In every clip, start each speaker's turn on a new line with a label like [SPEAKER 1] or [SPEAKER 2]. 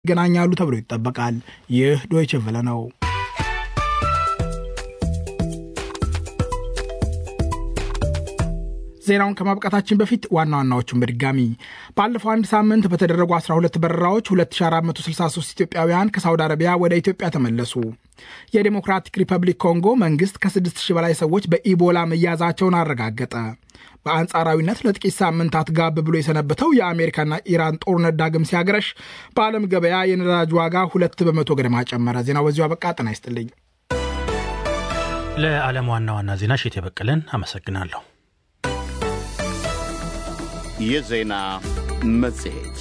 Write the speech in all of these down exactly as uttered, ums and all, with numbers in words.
[SPEAKER 1] ገናኛሉ ተብሎ ይጠበቃል። ይህ ዶይቼ ቬለ ነው። ዜናውን ከማብቃታችን በፊት ዋና ዋናዎቹን በድጋሚ ባለፈው አንድ ሳምንት በተደረጉ አስራ ሁለት በረራዎች ሁለት ሺህ አራት መቶ ስልሳ ሶስት ኢትዮጵያውያን ከሳውዲ አረቢያ ወደ ኢትዮጵያ ተመለሱ። የዲሞክራቲክ ሪፐብሊክ ኮንጎ መንግስት ከስድስት ሺህ በላይ ሰዎች በኢቦላ መያዛቸውን አረጋገጠ። በአንጻራዊነት ለጥቂት ሳምንታት ጋብ ብሎ የሰነበተው የአሜሪካና ኢራን ጦርነት ዳግም ሲያገረሽ በዓለም ገበያ የነዳጅ ዋጋ ሁለት በመቶ ገደማ ጨመረ። ዜናው በዚሁ አበቃ። ጤና ይስጥልኝ።
[SPEAKER 2] ለዓለም ዋና ዋና ዜና ሽት የበቀለን አመሰግናለሁ።
[SPEAKER 3] የዜና መጽሔት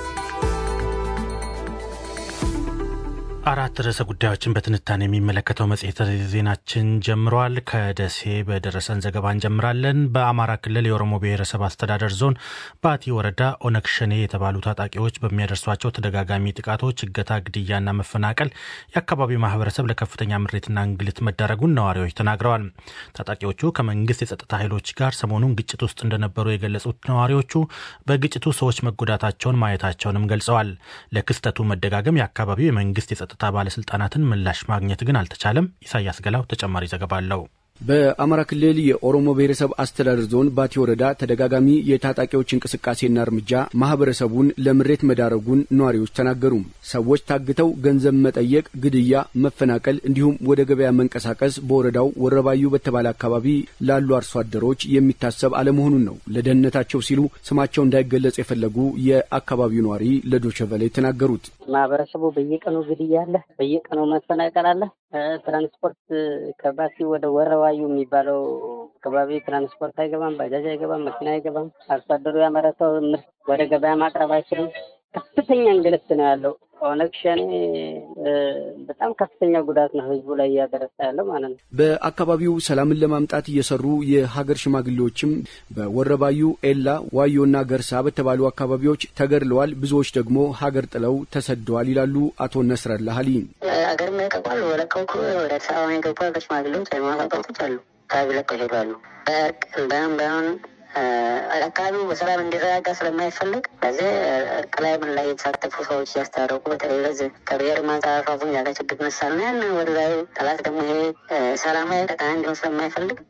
[SPEAKER 2] አራት ርዕሰ ጉዳዮችን በትንታኔ የሚመለከተው መጽሔት ዜናችን ጀምሯል። ከደሴ በደረሰን ዘገባ እንጀምራለን። በአማራ ክልል የኦሮሞ ብሔረሰብ አስተዳደር ዞን ባቲ ወረዳ ኦነግ ሸኔ የተባሉ ታጣቂዎች በሚያደርሷቸው ተደጋጋሚ ጥቃቶች፣ እገታ፣ ግድያና መፈናቀል የአካባቢው ማህበረሰብ ለከፍተኛ ምሬትና እንግልት መዳረጉን ነዋሪዎች ተናግረዋል። ታጣቂዎቹ ከመንግስት የጸጥታ ኃይሎች ጋር ሰሞኑን ግጭት ውስጥ እንደነበሩ የገለጹት ነዋሪዎቹ በግጭቱ ሰዎች መጎዳታቸውን ማየታቸውንም ገልጸዋል። ለክስተቱ መደጋገም የአካባቢው የመንግስት የጸጥታ ባለስልጣናትን ምላሽ ማግኘት ግን አልተቻለም። ኢሳያስ ገላው ተጨማሪ ዘገባ አለው።
[SPEAKER 4] በአማራ ክልል የኦሮሞ ብሔረሰብ አስተዳደር ዞን ባቲ ወረዳ ተደጋጋሚ የታጣቂዎች እንቅስቃሴና እርምጃ ማህበረሰቡን ለምሬት መዳረጉን ነዋሪዎች ተናገሩ። ሰዎች ታግተው ገንዘብ መጠየቅ፣ ግድያ፣ መፈናቀል እንዲሁም ወደ ገበያ መንቀሳቀስ በወረዳው ወረባዩ በተባለ አካባቢ ላሉ አርሶ አደሮች የሚታሰብ አለመሆኑን ነው ለደህንነታቸው ሲሉ ስማቸው እንዳይገለጽ የፈለጉ የአካባቢው ነዋሪ ለዶይቼ ቬለ ተናገሩት።
[SPEAKER 5] ማህበረሰቡ በየቀኑ ግድያ አለ፣ በየቀኑ መፈናቀል አለ። ትራንስፖርት ከባቲ ወደ ወረባዩ የሚባለው አካባቢ ትራንስፖርት አይገባም፣ ባጃጅ አይገባም፣ መኪና አይገባም። አርሶ አደሩ ያመረተው ምርት ወደ ገበያ ማቅረብ አይችልም። ከፍተኛ እንግልት ነው ያለው። ኦነግ ሸኔ በጣም ከፍተኛ ጉዳት ነው ህዝቡ ላይ ያደረሰ ያለው ማለት ነው።
[SPEAKER 4] በአካባቢው ሰላምን ለማምጣት እየሰሩ የሀገር ሽማግሌዎችም በወረባዩ ኤላ፣ ዋዮና ገርሳ በተባሉ አካባቢዎች ተገድለዋል፣ ብዙዎች ደግሞ ሀገር ጥለው ተሰደዋል ይላሉ አቶ ነስረላ ሀሊ።
[SPEAKER 6] ሀገር መቀቋል ወለቀው ወደ ሰላም የገቡ ሽማግሌዎች ለማሳጣቶች አሉ ታብለቀው ሄዷሉ። በእርቅ እንደም አካባቢው በሰላም እንዲረጋጋ ስለማይፈልግ በዚህ እርቅ ላይ ምን ላይ የተሳተፉ ሰዎች ያስታረቁ በተለይ ለዚህ ከብሔር ማንሳፋፉን ያለ ችግር መሳል ነው። ያን ወደ ላይ ጠላት ደግሞ ይሄ ሰላማዊ ቀጣና እንዲሆን ስለማይፈልግ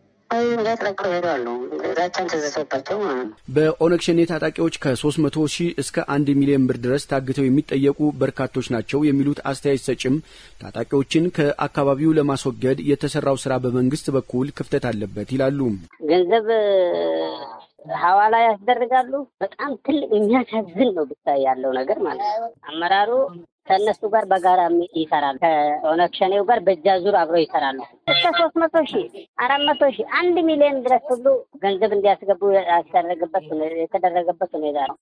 [SPEAKER 4] በኦነግ ሸኔ ታጣቂዎች ከሶስት መቶ ሺህ እስከ አንድ ሚሊዮን ብር ድረስ ታግተው የሚጠየቁ በርካቶች ናቸው የሚሉት አስተያየት ሰጭም ታጣቂዎችን ከአካባቢው ለማስወገድ የተሰራው ስራ በመንግስት በኩል ክፍተት አለበት ይላሉ።
[SPEAKER 5] ገንዘብ ሐዋላ ያስደርጋሉ። በጣም ትልቅ የሚያሳዝን ነው ብታይ ያለው ነገር ማለት ነው። አመራሩ ከነሱ ጋር በጋራ ይሰራል፣ ከኦነግ ሸኔው ጋር በእጃዙር አብረው ይሰራሉ። እስከ ሶስት መቶ ሺህ አራት መቶ ሺህ አንድ ሚሊዮን ድረስ ሁሉ ገንዘብ እንዲያስገቡ ያስደረገበት የተደረገበት ሁኔታ ነው።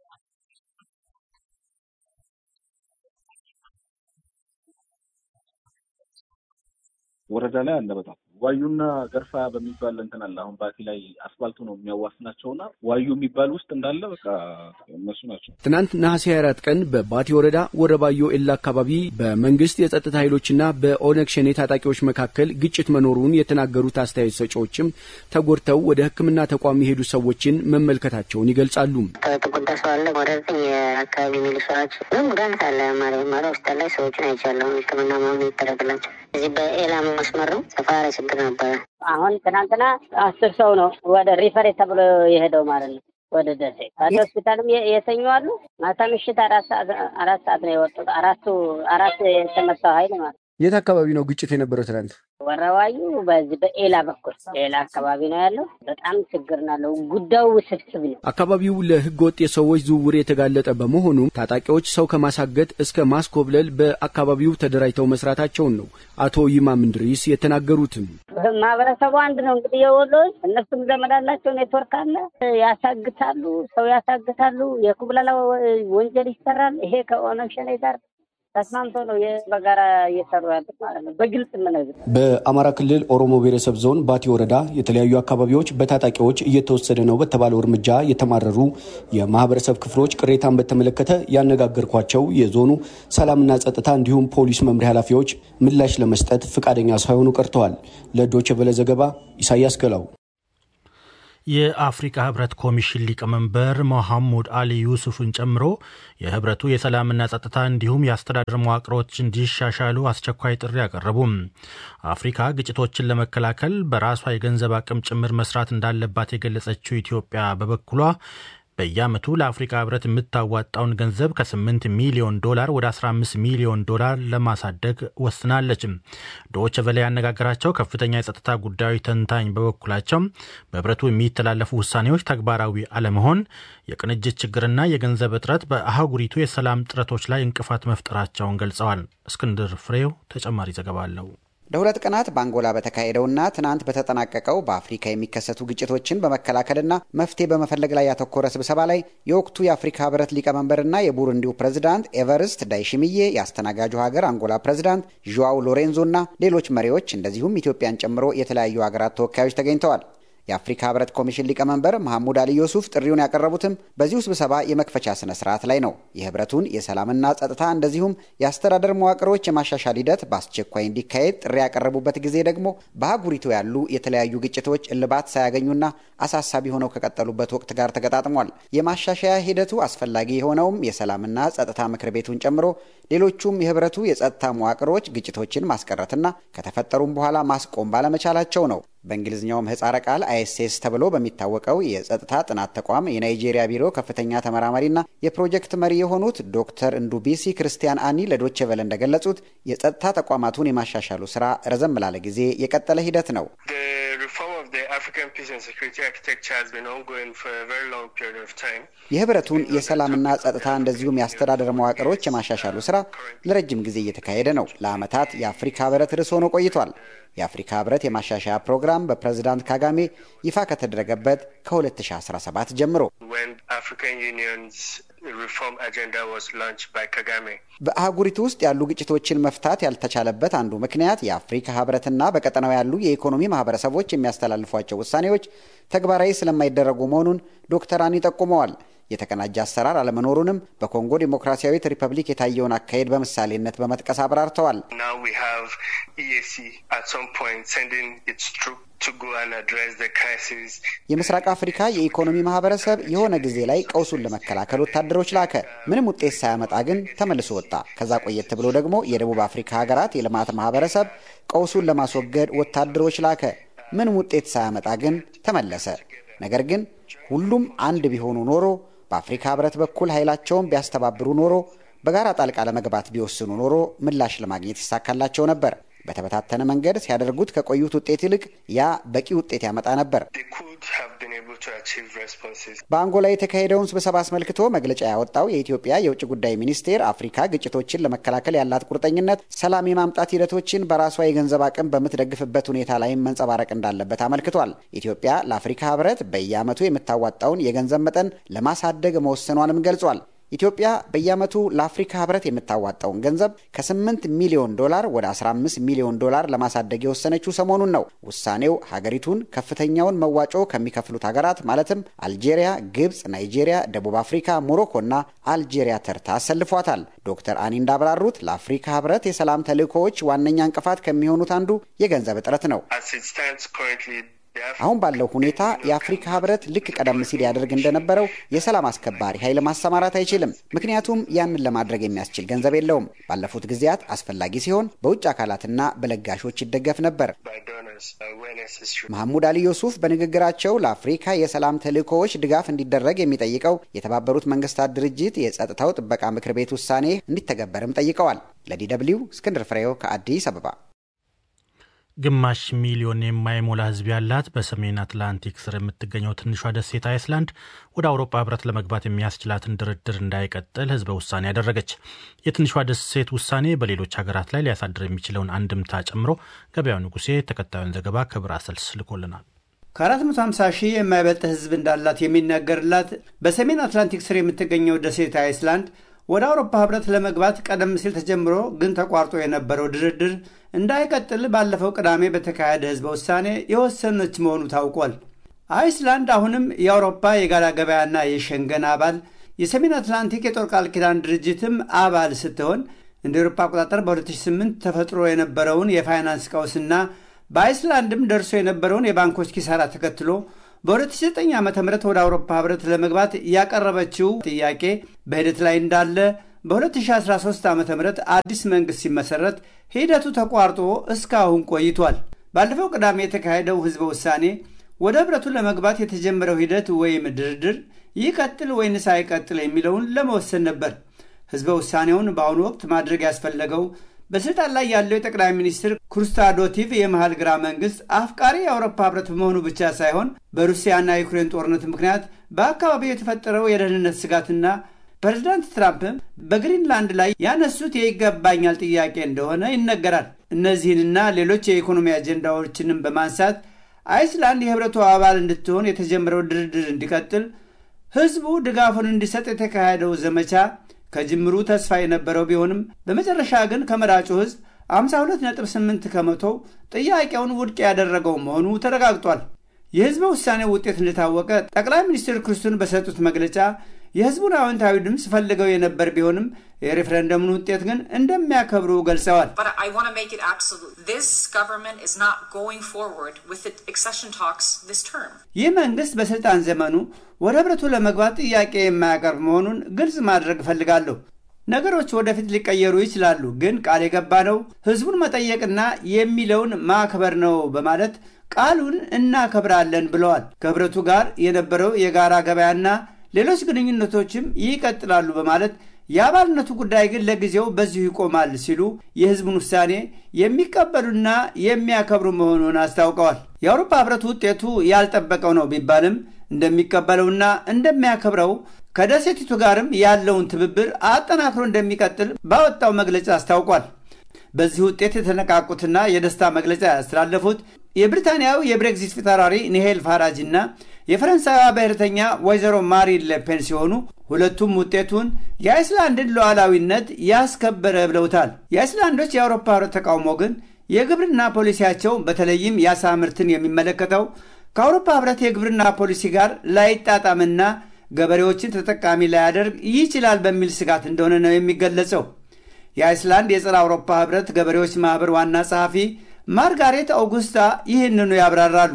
[SPEAKER 7] ወረዳ ላይ አለ በጣም ዋዩና ገርፋ በሚባል እንትን አለ። አሁን ባቲ ላይ አስፋልቱ ነው የሚያዋስናቸውና ዋዩ የሚባል ውስጥ እንዳለ በቃ እነሱ ናቸው።
[SPEAKER 4] ትናንት ነሐሴ ሃያ አራት ቀን በባቲ ወረዳ ወረባዩ ኤላ አካባቢ በመንግስት የጸጥታ ኃይሎችና በኦነግ ሸኔ ታጣቂዎች መካከል ግጭት መኖሩን የተናገሩት አስተያየት ሰጪዎችም ተጎድተው ወደ ሕክምና ተቋም የሄዱ ሰዎችን መመልከታቸውን ይገልጻሉ።
[SPEAKER 6] ተጎዳው ሰው አለ ወደዚህ የአካባቢ ሚሊሻዎች ምን ጉዳት አለ ማለት ማለት ውስጥ ላይ ሰዎችን አይቻለሁ። ሕክምና ማግኘት ይደረግላቸው እዚህ በኤላ መስመር ነው ሰፋሪ ችግር ነበር።
[SPEAKER 5] አሁን ትናንትና አስር ሰው ነው ወደ ሪፈር ተብሎ የሄደው ማለት ነው ወደ ደሴ። ታዲያ ሆስፒታልም የተኙ አሉ። ማታ ምሽት አራት ሰዓት አራት ሰዓት ነው የወጡት። አራቱ አራት የተመታው ኃይል ማለት
[SPEAKER 4] የት አካባቢ ነው ግጭት የነበረው? ትናንት
[SPEAKER 5] ወረባዩ በዚህ በኤላ በኩል ኤላ አካባቢ ነው ያለው። በጣም ችግር ነው፣ ጉዳዩ ውስብስብ ነው።
[SPEAKER 4] አካባቢው ለህገ ወጥ የሰዎች ዝውውር የተጋለጠ በመሆኑ ታጣቂዎች ሰው ከማሳገት እስከ ማስኮብለል በአካባቢው ተደራጅተው መስራታቸውን ነው አቶ ይማም እንድሪስ የተናገሩትም።
[SPEAKER 5] ማህበረሰቡ አንድ ነው እንግዲህ የወሎ እነሱም ዘመዳላቸው ኔትወርክ አለ፣ ያሳግታሉ፣ ሰው ያሳግታሉ፣ የኩብላላ ወንጀል ይሰራል። ይሄ ከኦነግ ሸኔ ጋር ተስማምቶ ነው የበጋራ እየሰሩ ያሉት ማለት ነው። በግልጽ ምንነግር
[SPEAKER 4] በአማራ ክልል ኦሮሞ ብሔረሰብ ዞን ባቲ ወረዳ የተለያዩ አካባቢዎች በታጣቂዎች እየተወሰደ ነው በተባለው እርምጃ የተማረሩ የማህበረሰብ ክፍሎች ቅሬታን በተመለከተ ያነጋገርኳቸው የዞኑ ሰላምና ጸጥታ እንዲሁም ፖሊስ መምሪያ ኃላፊዎች ምላሽ ለመስጠት ፍቃደኛ ሳይሆኑ ቀርተዋል። ለዶይቼ ቬለ ዘገባ ኢሳያስ ገላው።
[SPEAKER 2] የአፍሪካ ህብረት ኮሚሽን ሊቀመንበር መሐሙድ አሊ ዩሱፍን ጨምሮ የህብረቱ የሰላምና ጸጥታ እንዲሁም የአስተዳደር መዋቅሮች እንዲሻሻሉ አስቸኳይ ጥሪ ያቀረቡ። አፍሪካ ግጭቶችን ለመከላከል በራሷ የገንዘብ አቅም ጭምር መስራት እንዳለባት የገለጸችው ኢትዮጵያ በበኩሏ በየዓመቱ ለአፍሪካ ህብረት የምታዋጣውን ገንዘብ ከ8 ሚሊዮን ዶላር ወደ አስራ አምስት ሚሊዮን ዶላር ለማሳደግ ወስናለች። ዶይቼ ቬለ ያነጋገራቸው ከፍተኛ የጸጥታ ጉዳዮች ተንታኝ በበኩላቸው በህብረቱ የሚተላለፉ ውሳኔዎች ተግባራዊ አለመሆን፣ የቅንጅት ችግርና የገንዘብ እጥረት በአህጉሪቱ የሰላም ጥረቶች ላይ እንቅፋት መፍጠራቸውን ገልጸዋል። እስክንድር ፍሬው ተጨማሪ ዘገባ አለው።
[SPEAKER 8] ለሁለት ቀናት በአንጎላ በተካሄደውና ትናንት በተጠናቀቀው በአፍሪካ የሚከሰቱ ግጭቶችን በመከላከልና መፍትሄ በመፈለግ ላይ ያተኮረ ስብሰባ ላይ የወቅቱ የአፍሪካ ህብረት ሊቀመንበርና የቡሩንዲው ፕሬዝዳንት ኤቨርስት ዳይሺሚዬ፣ የአስተናጋጁ ሀገር አንጎላ ፕሬዝዳንት ዡዋው ሎሬንዞና ሌሎች መሪዎች እንደዚሁም ኢትዮጵያን ጨምሮ የተለያዩ ሀገራት ተወካዮች ተገኝተዋል። የአፍሪካ ህብረት ኮሚሽን ሊቀመንበር መሐሙድ አሊ ዩሱፍ ጥሪውን ያቀረቡትም በዚሁ ስብሰባ የመክፈቻ ስነ ስርዓት ላይ ነው። የህብረቱን የሰላምና ጸጥታ እንደዚሁም የአስተዳደር መዋቅሮች የማሻሻል ሂደት በአስቸኳይ እንዲካሄድ ጥሪ ያቀረቡበት ጊዜ ደግሞ በአህጉሪቱ ያሉ የተለያዩ ግጭቶች እልባት ሳያገኙና አሳሳቢ ሆነው ከቀጠሉበት ወቅት ጋር ተገጣጥሟል። የማሻሻያ ሂደቱ አስፈላጊ የሆነውም የሰላምና ጸጥታ ምክር ቤቱን ጨምሮ ሌሎቹም የህብረቱ የጸጥታ መዋቅሮች ግጭቶችን ማስቀረትና ከተፈጠሩም በኋላ ማስቆም ባለመቻላቸው ነው። በእንግሊዝኛው ምህጻረ ቃል አይኤስኤስ ተብሎ በሚታወቀው የጸጥታ ጥናት ተቋም የናይጄሪያ ቢሮ ከፍተኛ ተመራማሪና የፕሮጀክት መሪ የሆኑት ዶክተር እንዱቢሲ ክርስቲያን አኒ ለዶይቼ ቬለ እንደገለጹት የጸጥታ ተቋማቱን የማሻሻሉ ስራ ረዘም ላለ ጊዜ የቀጠለ ሂደት ነው። የህብረቱን የሰላምና ጸጥታ እንደዚሁም የአስተዳደር መዋቅሮች የማሻሻሉ ስራ ለረጅም ጊዜ እየተካሄደ ነው። ለዓመታት የአፍሪካ ህብረት ርዕስ ሆኖ ቆይቷል። የአፍሪካ ህብረት የማሻሻያ ፕሮግራም በፕሬዝዳንት ካጋሜ ይፋ ከተደረገበት ከ2017 ጀምሮ በአህጉሪቱ ውስጥ ያሉ ግጭቶችን መፍታት ያልተቻለበት አንዱ ምክንያት የአፍሪካ ህብረትና በቀጠናው ያሉ የኢኮኖሚ ማህበረሰቦች የሚያስተላልፏቸው ውሳኔዎች ተግባራዊ ስለማይደረጉ መሆኑን ዶክተር አኒ ጠቁመዋል። የተቀናጀ አሰራር አለመኖሩንም በኮንጎ ዲሞክራሲያዊት ሪፐብሊክ የታየውን አካሄድ በምሳሌነት በመጥቀስ አብራርተዋል። የምስራቅ አፍሪካ የኢኮኖሚ ማህበረሰብ የሆነ ጊዜ ላይ ቀውሱን ለመከላከል ወታደሮች ላከ። ምንም ውጤት ሳያመጣ ግን ተመልሶ ወጣ። ከዛ ቆየት ብሎ ደግሞ የደቡብ አፍሪካ ሀገራት የልማት ማህበረሰብ ቀውሱን ለማስወገድ ወታደሮች ላከ። ምንም ውጤት ሳያመጣ ግን ተመለሰ። ነገር ግን ሁሉም አንድ ቢሆኑ ኖሮ፣ በአፍሪካ ህብረት በኩል ኃይላቸውን ቢያስተባብሩ ኖሮ፣ በጋራ ጣልቃ ለመግባት ቢወስኑ ኖሮ ምላሽ ለማግኘት ይሳካላቸው ነበር። በተበታተነ መንገድ ሲያደርጉት ከቆዩት ውጤት ይልቅ ያ በቂ ውጤት ያመጣ ነበር። በአንጎላ የተካሄደውን ስብሰባ አስመልክቶ መግለጫ ያወጣው የኢትዮጵያ የውጭ ጉዳይ ሚኒስቴር አፍሪካ ግጭቶችን ለመከላከል ያላት ቁርጠኝነት ሰላም የማምጣት ሂደቶችን በራሷ የገንዘብ አቅም በምትደግፍበት ሁኔታ ላይም መንጸባረቅ እንዳለበት አመልክቷል። ኢትዮጵያ ለአፍሪካ ህብረት በየዓመቱ የምታዋጣውን የገንዘብ መጠን ለማሳደግ መወሰኗንም ገልጿል። ኢትዮጵያ በየዓመቱ ለአፍሪካ ህብረት የምታዋጣውን ገንዘብ ከስምንት ሚሊዮን ዶላር ወደ አስራ አምስት ሚሊዮን ዶላር ለማሳደግ የወሰነችው ሰሞኑን ነው። ውሳኔው ሀገሪቱን ከፍተኛውን መዋጮ ከሚከፍሉት ሀገራት ማለትም አልጄሪያ፣ ግብጽ፣ ናይጄሪያ፣ ደቡብ አፍሪካ፣ ሞሮኮና አልጄሪያ ተርታ አሰልፏታል። ዶክተር አኒ እንዳብራሩት ለአፍሪካ ህብረት የሰላም ተልእኮዎች ዋነኛ እንቅፋት ከሚሆኑት አንዱ የገንዘብ እጥረት ነው። አሁን ባለው ሁኔታ የአፍሪካ ህብረት ልክ ቀደም ሲል ያደርግ እንደነበረው የሰላም አስከባሪ ኃይል ማሰማራት አይችልም። ምክንያቱም ያንን ለማድረግ የሚያስችል ገንዘብ የለውም። ባለፉት ጊዜያት አስፈላጊ ሲሆን በውጭ አካላትና በለጋሾች ይደገፍ ነበር። መሐሙድ አሊ ዩሱፍ በንግግራቸው ለአፍሪካ የሰላም ተልእኮዎች ድጋፍ እንዲደረግ የሚጠይቀው የተባበሩት መንግስታት ድርጅት የጸጥታው ጥበቃ ምክር ቤት ውሳኔ እንዲተገበርም ጠይቀዋል። ለዲ ደብልዩ እስክንድር ፍሬው ከአዲስ አበባ።
[SPEAKER 2] ግማሽ ሚሊዮን የማይሞላ ህዝብ ያላት በሰሜን አትላንቲክ ስር የምትገኘው ትንሿ ደሴት አይስላንድ ወደ አውሮፓ ህብረት ለመግባት የሚያስችላትን ድርድር እንዳይቀጥል ህዝበ ውሳኔ ያደረገች። የትንሿ ደሴት ውሳኔ በሌሎች ሀገራት ላይ ሊያሳድር የሚችለውን አንድምታ ጨምሮ ገበያው ንጉሴ ተከታዩን ዘገባ ከብራሰልስ ልኮልናል።
[SPEAKER 9] ከአራት መቶ ሃምሳ ሺህ የማይበልጥ ህዝብ እንዳላት የሚነገርላት በሰሜን አትላንቲክ ስር የምትገኘው ደሴት አይስላንድ ወደ አውሮፓ ህብረት ለመግባት ቀደም ሲል ተጀምሮ ግን ተቋርጦ የነበረው ድርድር እንዳይቀጥል ባለፈው ቅዳሜ በተካሄደ ህዝበ ውሳኔ የወሰነች መሆኑ ታውቋል። አይስላንድ አሁንም የአውሮፓ የጋራ ገበያና የሸንገን አባል፣ የሰሜን አትላንቲክ የጦር ቃል ኪዳን ድርጅትም አባል ስትሆን እንደ አውሮፓ አቆጣጠር በሁለት ሺህ ስምንት ተፈጥሮ የነበረውን የፋይናንስ ቀውስና በአይስላንድም ደርሶ የነበረውን የባንኮች ኪሳራ ተከትሎ በሁለት ሺህ ዘጠኝ ዓመተ ምህረት ወደ አውሮፓ ህብረት ለመግባት ያቀረበችው ጥያቄ በሂደት ላይ እንዳለ በሁለት ሺህ አስራ ሶስት ዓመተ ምህረት አዲስ መንግስት ሲመሰረት ሂደቱ ተቋርጦ እስካሁን ቆይቷል። ባለፈው ቅዳሜ የተካሄደው ህዝበ ውሳኔ ወደ ህብረቱ ለመግባት የተጀመረው ሂደት ወይም ድርድር ይቀጥል ወይንስ አይቀጥል የሚለውን ለመወሰን ነበር። ህዝበ ውሳኔውን በአሁኑ ወቅት ማድረግ ያስፈለገው በስልጣን ላይ ያለው የጠቅላይ ሚኒስትር ክሩስታዶቲቭ የመሃል ግራ መንግስት አፍቃሪ የአውሮፓ ህብረት በመሆኑ ብቻ ሳይሆን በሩሲያና ዩክሬን ጦርነት ምክንያት በአካባቢው የተፈጠረው የደህንነት ስጋትና ፕሬዝዳንት ትራምፕም በግሪንላንድ ላይ ያነሱት የይገባኛል ጥያቄ እንደሆነ ይነገራል። እነዚህንና ሌሎች የኢኮኖሚ አጀንዳዎችንም በማንሳት አይስላንድ የህብረቱ አባል እንድትሆን የተጀመረው ድርድር እንዲቀጥል ህዝቡ ድጋፉን እንዲሰጥ የተካሄደው ዘመቻ ከጅምሩ ተስፋ የነበረው ቢሆንም በመጨረሻ ግን ከመራጩ ህዝብ ሃምሳ ሁለት ነጥብ ስምንት ከመቶ ጥያቄውን ውድቅ ያደረገው መሆኑ ተረጋግጧል። የህዝበ ውሳኔው ውጤት እንደታወቀ ጠቅላይ ሚኒስትር ክሩስቱን በሰጡት መግለጫ የህዝቡን አዎንታዊ ድምፅ ፈልገው የነበር ቢሆንም የሬፈረንደሙን ውጤት ግን እንደሚያከብሩ ገልጸዋል። ይህ መንግስት በስልጣን ዘመኑ ወደ ህብረቱ ለመግባት ጥያቄ የማያቀርብ መሆኑን ግልጽ ማድረግ እፈልጋለሁ። ነገሮች ወደፊት ሊቀየሩ ይችላሉ፣ ግን ቃል የገባነው ህዝቡን መጠየቅና የሚለውን ማክበር ነው በማለት ቃሉን እናከብራለን ብለዋል። ከህብረቱ ጋር የነበረው የጋራ ገበያና ሌሎች ግንኙነቶችም ይቀጥላሉ በማለት የአባልነቱ ጉዳይ ግን ለጊዜው በዚሁ ይቆማል ሲሉ የህዝቡን ውሳኔ የሚቀበሉና የሚያከብሩ መሆኑን አስታውቀዋል። የአውሮፓ ህብረት ውጤቱ ያልጠበቀው ነው ቢባልም እንደሚቀበለውና እንደሚያከብረው ከደሴቲቱ ጋርም ያለውን ትብብር አጠናክሮ እንደሚቀጥል ባወጣው መግለጫ አስታውቋል። በዚህ ውጤት የተነቃቁትና የደስታ መግለጫ ያስተላለፉት የብሪታንያው የብሬክዚት ፊታውራሪ ኒሄል ፋራጅና የፈረንሳይዋ ብሔርተኛ ወይዘሮ ማሪን ለፔን ሲሆኑ ሁለቱም ውጤቱን የአይስላንድን ሉዓላዊነት ያስከበረ ብለውታል። የአይስላንዶች የአውሮፓ ህብረት ተቃውሞ ግን የግብርና ፖሊሲያቸው በተለይም የአሳ ምርትን የሚመለከተው ከአውሮፓ ህብረት የግብርና ፖሊሲ ጋር ላይጣጣምና ገበሬዎችን ተጠቃሚ ላያደርግ ይችላል በሚል ስጋት እንደሆነ ነው የሚገለጸው። የአይስላንድ የጸረ አውሮፓ ህብረት ገበሬዎች ማህበር ዋና ጸሐፊ ማርጋሬት አውጉስታ ይህንኑ ያብራራሉ።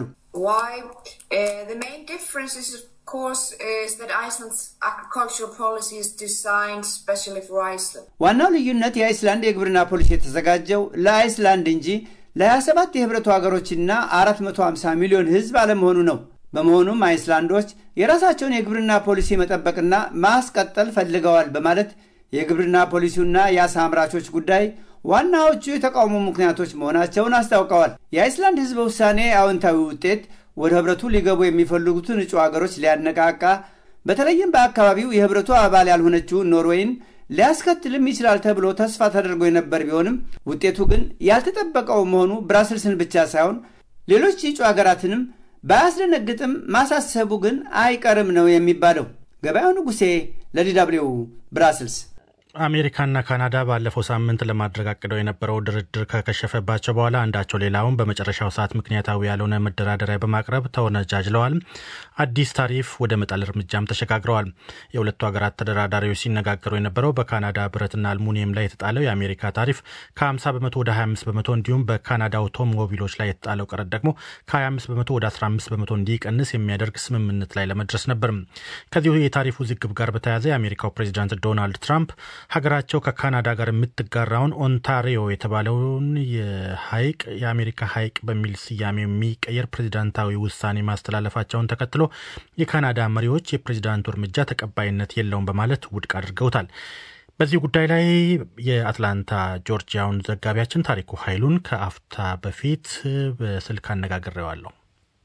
[SPEAKER 9] ዋናው ልዩነት የአይስላንድ የግብርና ፖሊሲ የተዘጋጀው ለአይስላንድ እንጂ ለሀያ ሰባት የህብረቱ ሀገሮችና አራት መቶ ሃምሳ ሚሊዮን ህዝብ አለመሆኑ ነው። በመሆኑም አይስላንዶች የራሳቸውን የግብርና ፖሊሲ መጠበቅና ማስቀጠል ፈልገዋል በማለት የግብርና ፖሊሲውና የአሳ አምራቾች ጉዳይ ዋናዎቹ የተቃውሞ ምክንያቶች መሆናቸውን አስታውቀዋል። የአይስላንድ ህዝበ ውሳኔ አዎንታዊ ውጤት ወደ ህብረቱ ሊገቡ የሚፈልጉትን እጩ ሀገሮች ሊያነቃቃ፣ በተለይም በአካባቢው የህብረቱ አባል ያልሆነችው ኖርዌይን ሊያስከትልም ይችላል ተብሎ ተስፋ ተደርጎ የነበር ቢሆንም ውጤቱ ግን ያልተጠበቀው መሆኑ ብራስልስን ብቻ ሳይሆን ሌሎች እጩ ሀገራትንም ባያስደነግጥም ማሳሰቡ ግን አይቀርም ነው የሚባለው። ገበያው ንጉሴ ለዲ ደብልዩ ብራስልስ።
[SPEAKER 2] አሜሪካና ካናዳ ባለፈው ሳምንት ለማድረግ አቅደው የነበረው ድርድር ከከሸፈባቸው በኋላ አንዳቸው ሌላውን በመጨረሻው ሰዓት ምክንያታዊ ያልሆነ መደራደሪያ በማቅረብ ተወነጃጅለዋል። አዲስ ታሪፍ ወደ መጣል እርምጃም ተሸጋግረዋል። የሁለቱ ሀገራት ተደራዳሪዎች ሲነጋገሩ የነበረው በካናዳ ብረትና አልሙኒየም ላይ የተጣለው የአሜሪካ ታሪፍ ከ50 በመቶ ወደ ሀያ አምስት በመቶ እንዲሁም በካናዳ አውቶሞቢሎች ላይ የተጣለው ቀረጥ ደግሞ ከ ሀያ አምስት በመቶ ወደ አስራ አምስት በመቶ እንዲቀንስ የሚያደርግ ስምምነት ላይ ለመድረስ ነበር። ከዚሁ የታሪፉ ውዝግብ ጋር በተያያዘ የአሜሪካው ፕሬዚዳንት ዶናልድ ትራምፕ ሀገራቸው ከካናዳ ጋር የምትጋራውን ኦንታሪዮ የተባለውን የሐይቅ የአሜሪካ ሐይቅ በሚል ስያሜ የሚቀየር ፕሬዚዳንታዊ ውሳኔ ማስተላለፋቸውን ተከትሎ የካናዳ መሪዎች የፕሬዚዳንቱ እርምጃ ተቀባይነት የለውም በማለት ውድቅ አድርገውታል። በዚህ ጉዳይ ላይ የአትላንታ ጆርጂያውን ዘጋቢያችን ታሪኩ ኃይሉን ከአፍታ በፊት በስልክ አነጋግሬዋለሁ።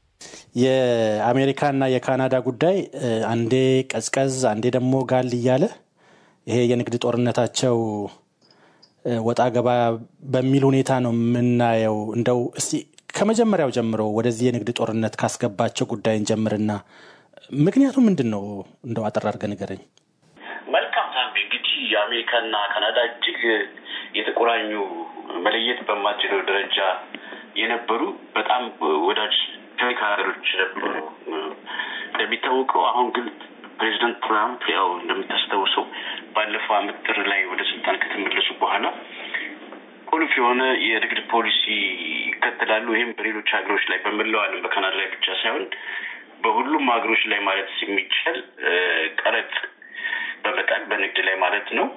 [SPEAKER 10] የአሜሪካና የካናዳ ጉዳይ አንዴ ቀዝቀዝ አንዴ ደግሞ ጋል እያለ ይሄ የንግድ ጦርነታቸው ወጣ ገባ በሚል ሁኔታ ነው የምናየው። እንደው እስቲ ከመጀመሪያው ጀምሮ ወደዚህ የንግድ ጦርነት ካስገባቸው ጉዳይን ጀምርና ምክንያቱ ምንድነው? እንደው አጠር አድርገህ ንገረኝ።
[SPEAKER 11] መልካም ታምቢ። እንግዲህ የአሜሪካና ካናዳ እጅግ የተቆራኙ መለየት በማይችለው ደረጃ የነበሩ በጣም ወዳጅ ሀገሮች ነበሩ። እንደሚታወቀው አሁን ግን ፕሬዚዳንት ትራምፕ ያው እንደምታስታውሰው ባለፈው ዓመት ጥር ላይ ወደ ስልጣን ከተመለሱ በኋላ ቁልፍ የሆነ የንግድ ፖሊሲ ይከተላሉ። ይህም በሌሎች ሀገሮች ላይ በመላው ዓለም በካናዳ ላይ ብቻ ሳይሆን በሁሉም ሀገሮች ላይ ማለት የሚቻል ቀረጥ በመጣል በንግድ ላይ ማለት ነው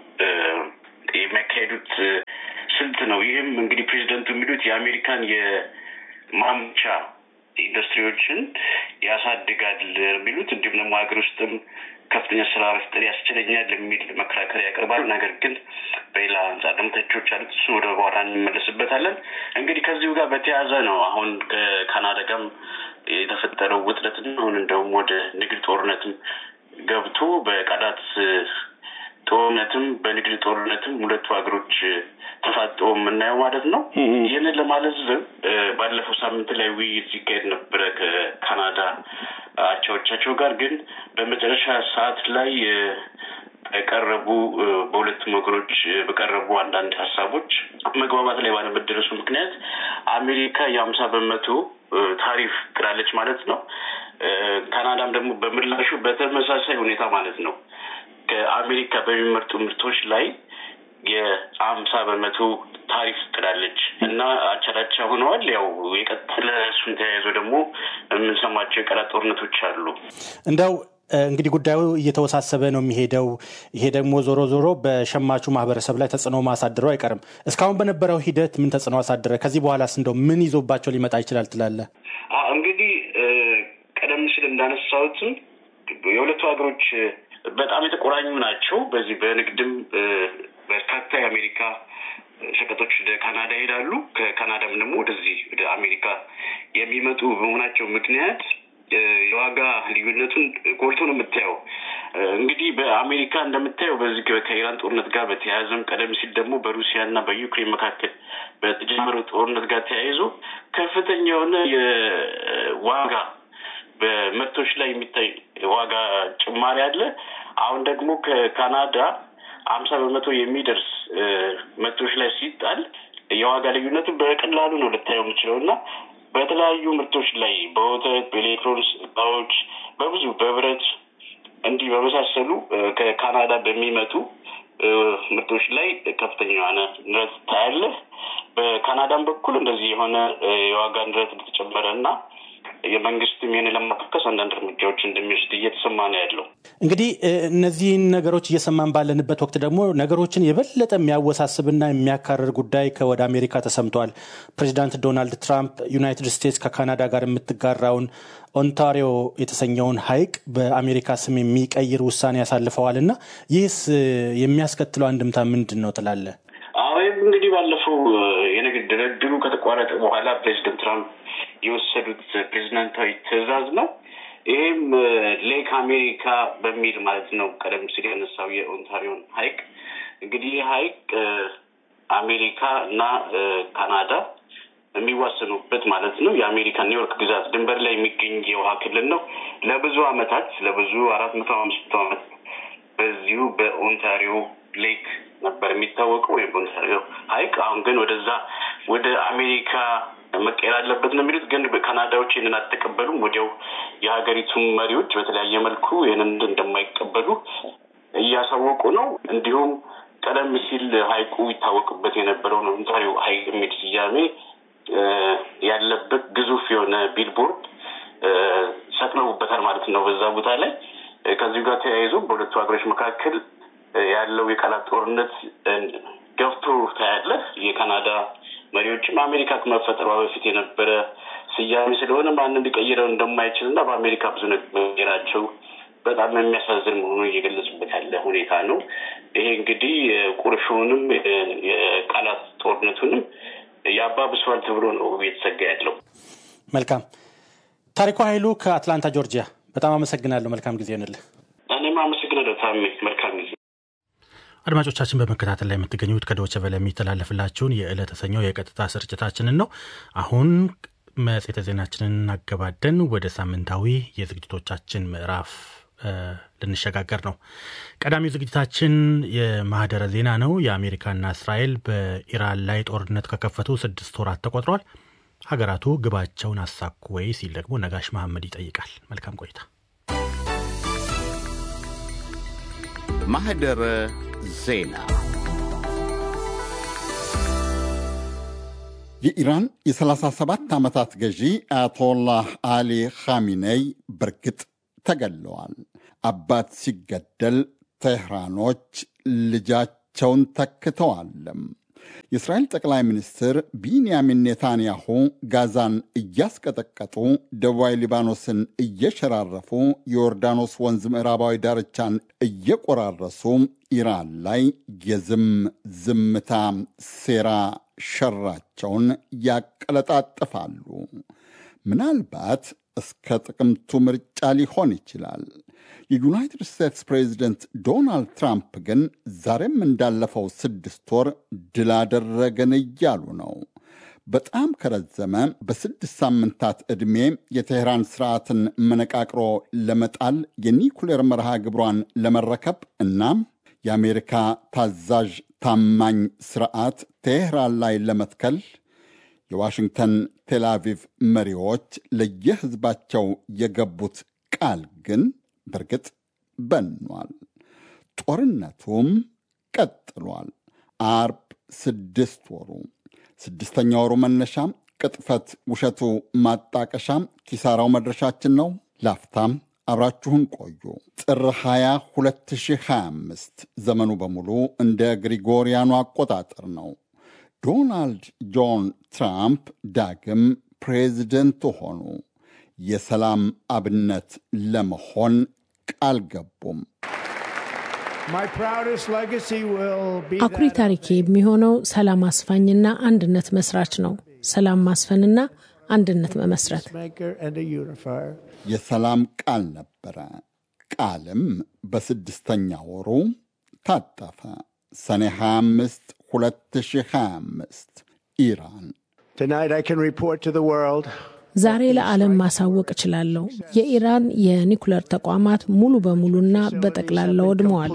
[SPEAKER 11] የሚያካሄዱት ስልት ነው። ይህም እንግዲህ ፕሬዚደንቱ የሚሉት የአሜሪካን የማምቻ ኢንዱስትሪዎችን ያሳድጋል የሚሉት እንዲሁም ደግሞ ሀገር ውስጥም ከፍተኛ ስራ መፍጠር ያስችለኛል የሚል መከራከሪያ ያቀርባሉ። ነገር ግን በሌላ አንጻር ደግሞ ተቾች አሉት። እሱ ወደ በኋላ እንመለስበታለን። እንግዲህ ከዚሁ ጋር በተያያዘ ነው አሁን ከካናዳ ጋርም የተፈጠረው ውጥረት ነው። አሁን እንደውም ወደ ንግድ ጦርነትም ገብቶ በቃላት ጦርነትም በንግድ ጦርነትም ሁለቱ ሀገሮች ተፋጠው የምናየው ማለት ነው። ይህንን ለማለት ባለፈው ሳምንት ላይ ውይይት ሲካሄድ ነበረ ከካናዳ አቻዎቻቸው ጋር። ግን በመጨረሻ ሰዓት ላይ የቀረቡ በሁለቱም ሀገሮች በቀረቡ አንዳንድ ሀሳቦች መግባባት ላይ ባለመደረሱ ምክንያት አሜሪካ የሀምሳ በመቶ ታሪፍ ጥላለች ማለት ነው። ካናዳም ደግሞ በምላሹ በተመሳሳይ ሁኔታ ማለት ነው ከአሜሪካ በሚመርጡ ምርቶች ላይ የሀምሳ በመቶ ታሪፍ ጥላለች እና አቻላቻ ሆነዋል። ያው የቀጠለ እሱን ተያይዞ ደግሞ የምንሰማቸው የቀረጥ ጦርነቶች አሉ።
[SPEAKER 10] እንደው እንግዲህ ጉዳዩ እየተወሳሰበ ነው የሚሄደው። ይሄ ደግሞ ዞሮ ዞሮ በሸማቹ ማህበረሰብ ላይ ተጽዕኖ ማሳደሩ አይቀርም። እስካሁን በነበረው ሂደት ምን ተጽዕኖ አሳደረ? ከዚህ በኋላስ እንደው ምን ይዞባቸው ሊመጣ ይችላል ትላለህ?
[SPEAKER 11] እንግዲህ ቀደም ሲል እንዳነሳሁትም የሁለቱ ሀገሮች በጣም የተቆራኙ ናቸው። በዚህ በንግድም በርካታ የአሜሪካ ሸቀጦች ወደ ካናዳ ይሄዳሉ። ከካናዳም ደግሞ ወደዚህ ወደ አሜሪካ የሚመጡ በመሆናቸው ምክንያት የዋጋ ልዩነቱን ጎልቶ ነው የምታየው። እንግዲህ በአሜሪካ እንደምታየው በዚህ ከኢራን ጦርነት ጋር በተያያዘም ቀደም ሲል ደግሞ በሩሲያና በዩክሬን መካከል በተጀመረው ጦርነት ጋር ተያይዞ ከፍተኛ የሆነ የዋጋ በምርቶች ላይ የሚታይ ዋጋ ጭማሪ አለ። አሁን ደግሞ ከካናዳ ሀምሳ በመቶ የሚደርስ ምርቶች ላይ ሲጣል የዋጋ ልዩነቱ በቀላሉ ነው ልታየው የምችለው እና በተለያዩ ምርቶች ላይ በወተት፣ በኤሌክትሮኒክስ እቃዎች፣ በብዙ በብረት እንዲህ በመሳሰሉ ከካናዳ በሚመጡ ምርቶች ላይ ከፍተኛ የሆነ ንረት ታያለህ። በካናዳም በኩል እንደዚህ የሆነ የዋጋ ንረት እንደተጨመረ እና የመንግስትም ይህን ለማካከስ አንዳንድ እርምጃዎች እንደሚወስድ እየተሰማ ነው ያለው።
[SPEAKER 10] እንግዲህ እነዚህን ነገሮች እየሰማን ባለንበት ወቅት ደግሞ ነገሮችን የበለጠ የሚያወሳስብና የሚያካርር ጉዳይ ከወደ አሜሪካ ተሰምቷል። ፕሬዚዳንት ዶናልድ ትራምፕ ዩናይትድ ስቴትስ ከካናዳ ጋር የምትጋራውን ኦንታሪዮ የተሰኘውን ሐይቅ በአሜሪካ ስም የሚቀይር ውሳኔ ያሳልፈዋል እና ይህስ የሚያስከትለው አንድምታ ምንድን ነው ትላለህ?
[SPEAKER 11] አሁን እንግዲህ ባለፈው የንግድ ድርድሩ ከተቋረጠ በኋላ ፕሬዚዳንት ትራምፕ የወሰዱት ፕሬዚዳንታዊ ትዕዛዝ ነው። ይህም ሌክ አሜሪካ በሚል ማለት ነው ቀደም ሲል ያነሳው የኦንታሪዮን ሐይቅ እንግዲህ ሐይቅ አሜሪካ እና ካናዳ የሚዋሰኑበት ማለት ነው የአሜሪካ ኒውዮርክ ግዛት ድንበር ላይ የሚገኝ የውሃ ክልል ነው። ለብዙ አመታት ለብዙ አራት መቶ አምስት አመት በዚሁ በኦንታሪዮ ሌክ ነበር የሚታወቀው ወይም በኦንታሪዮ ሐይቅ። አሁን ግን ወደዛ ወደ አሜሪካ መቀየር አለበት ነው የሚሉት። ግን ካናዳዎች ይህንን አልተቀበሉም። ወዲያው የሀገሪቱ መሪዎች በተለያየ መልኩ ይህንን እንደማይቀበሉ እያሳወቁ ነው። እንዲሁም ቀደም ሲል ሐይቁ ይታወቅበት የነበረው ነው ኦንታሪዮ ሐይቅ የሚል ስያሜ ያለበት ግዙፍ የሆነ ቢልቦርድ ሰቅለውበታል ማለት ነው በዛ ቦታ ላይ። ከዚህ ጋር ተያይዞ በሁለቱ ሀገሮች መካከል ያለው የቃላት ጦርነት ገፍቶ ታያለ። የካናዳ መሪዎችም አሜሪካ ከመፈጠሯ በፊት የነበረ ስያሜ ስለሆነ ማንም ሊቀይረው እንደማይችልና በአሜሪካ ብዙ ነገራቸው በጣም የሚያሳዝን መሆኑን እየገለጹበት ያለ ሁኔታ ነው። ይሄ እንግዲህ ቁርሾውንም የቃላት ጦርነቱንም ያባብሰዋል ተብሎ ነው እየተሰጋ ያለው።
[SPEAKER 10] መልካም ታሪኩ ኃይሉ ከአትላንታ ጆርጂያ፣ በጣም አመሰግናለሁ። መልካም ጊዜ ይሁንልህ።
[SPEAKER 11] እኔም አመሰግናለሁ ታሜ። መልካም ጊዜ።
[SPEAKER 2] አድማጮቻችን በመከታተል ላይ የምትገኙት ከዶይቼ ቬለ የሚተላለፍላችሁን የዕለተ ሰኞ የቀጥታ ስርጭታችንን ነው። አሁን መጽሔተ ዜናችንን አገባደን ወደ ሳምንታዊ የዝግጅቶቻችን ምዕራፍ ልንሸጋገር ነው። ቀዳሚው ዝግጅታችን የማህደረ ዜና ነው። የአሜሪካና እስራኤል በኢራን ላይ ጦርነት ከከፈቱ ስድስት ወራት ተቆጥሯል። ሀገራቱ ግባቸውን አሳኩ ወይ ሲል ደግሞ ነጋሽ መሐመድ ይጠይቃል። መልካም ቆይታ።
[SPEAKER 3] ማህደረ ዜና
[SPEAKER 12] የኢራን የሰላሳ ሰባት ዓመታት ገዢ አያቶላህ አሊ ኻሚኔይ በርግጥ ተገለዋል። አባት ሲገደል ቴህራኖች ልጃቸውን ተክተዋልም። የእስራኤል ጠቅላይ ሚኒስትር ቢንያሚን ኔታንያሁ ጋዛን እያስቀጠቀጡ ደቡባዊ ሊባኖስን እየሸራረፉ የዮርዳኖስ ወንዝ ምዕራባዊ ዳርቻን እየቆራረሱ ኢራን ላይ የዝም ዝምታ ሴራ ሸራቸውን ያቀለጣጥፋሉ። ምናልባት እስከ ጥቅምቱ ምርጫ ሊሆን ይችላል። የዩናይትድ ስቴትስ ፕሬዚደንት ዶናልድ ትራምፕ ግን ዛሬም እንዳለፈው ስድስት ወር ድል አደረገን እያሉ ነው። በጣም ከረዘመ በስድስት ሳምንታት ዕድሜ የቴህራን ስርዓትን መነቃቅሮ ለመጣል የኒኩሌር መርሃ ግብሯን ለመረከብ እና የአሜሪካ ታዛዥ ታማኝ ስርዓት ቴህራን ላይ ለመትከል የዋሽንግተን ቴልአቪቭ መሪዎች ለየህዝባቸው የገቡት ቃል ግን በርግጥ በኗል። ጦርነቱም ቀጥሏል። አርብ ስድስት ወሩ ስድስተኛ ወሩ መነሻም ቅጥፈት፣ ውሸቱ ማጣቀሻም፣ ኪሳራው መድረሻችን ነው። ላፍታም አብራችሁን ቆዩ። ጥር ሃያ ሁለት ሺህ ሃያ አምስት ዘመኑ በሙሉ እንደ ግሪጎሪያኑ አቆጣጠር ነው። ዶናልድ ጆን ትራምፕ ዳግም ፕሬዚደንት ሆኑ። የሰላም አብነት ለመሆን ቃል ገቡም።
[SPEAKER 13] አኩሪ ታሪኬ የሚሆነው ሰላም አስፋኝና አንድነት መስራች ነው። ሰላም ማስፈንና አንድነት መመስረት
[SPEAKER 12] የሰላም ቃል ነበረ። ቃልም በስድስተኛ ወሩ ታጠፈ። ሰኔ ሃያ አምስት ሁለት ሺህ ሃያ አምስት ኢራን።
[SPEAKER 13] ዛሬ ለዓለም ማሳወቅ እችላለሁ። የኢራን የኒኩለር ተቋማት ሙሉ በሙሉና በጠቅላላ ወድመዋል።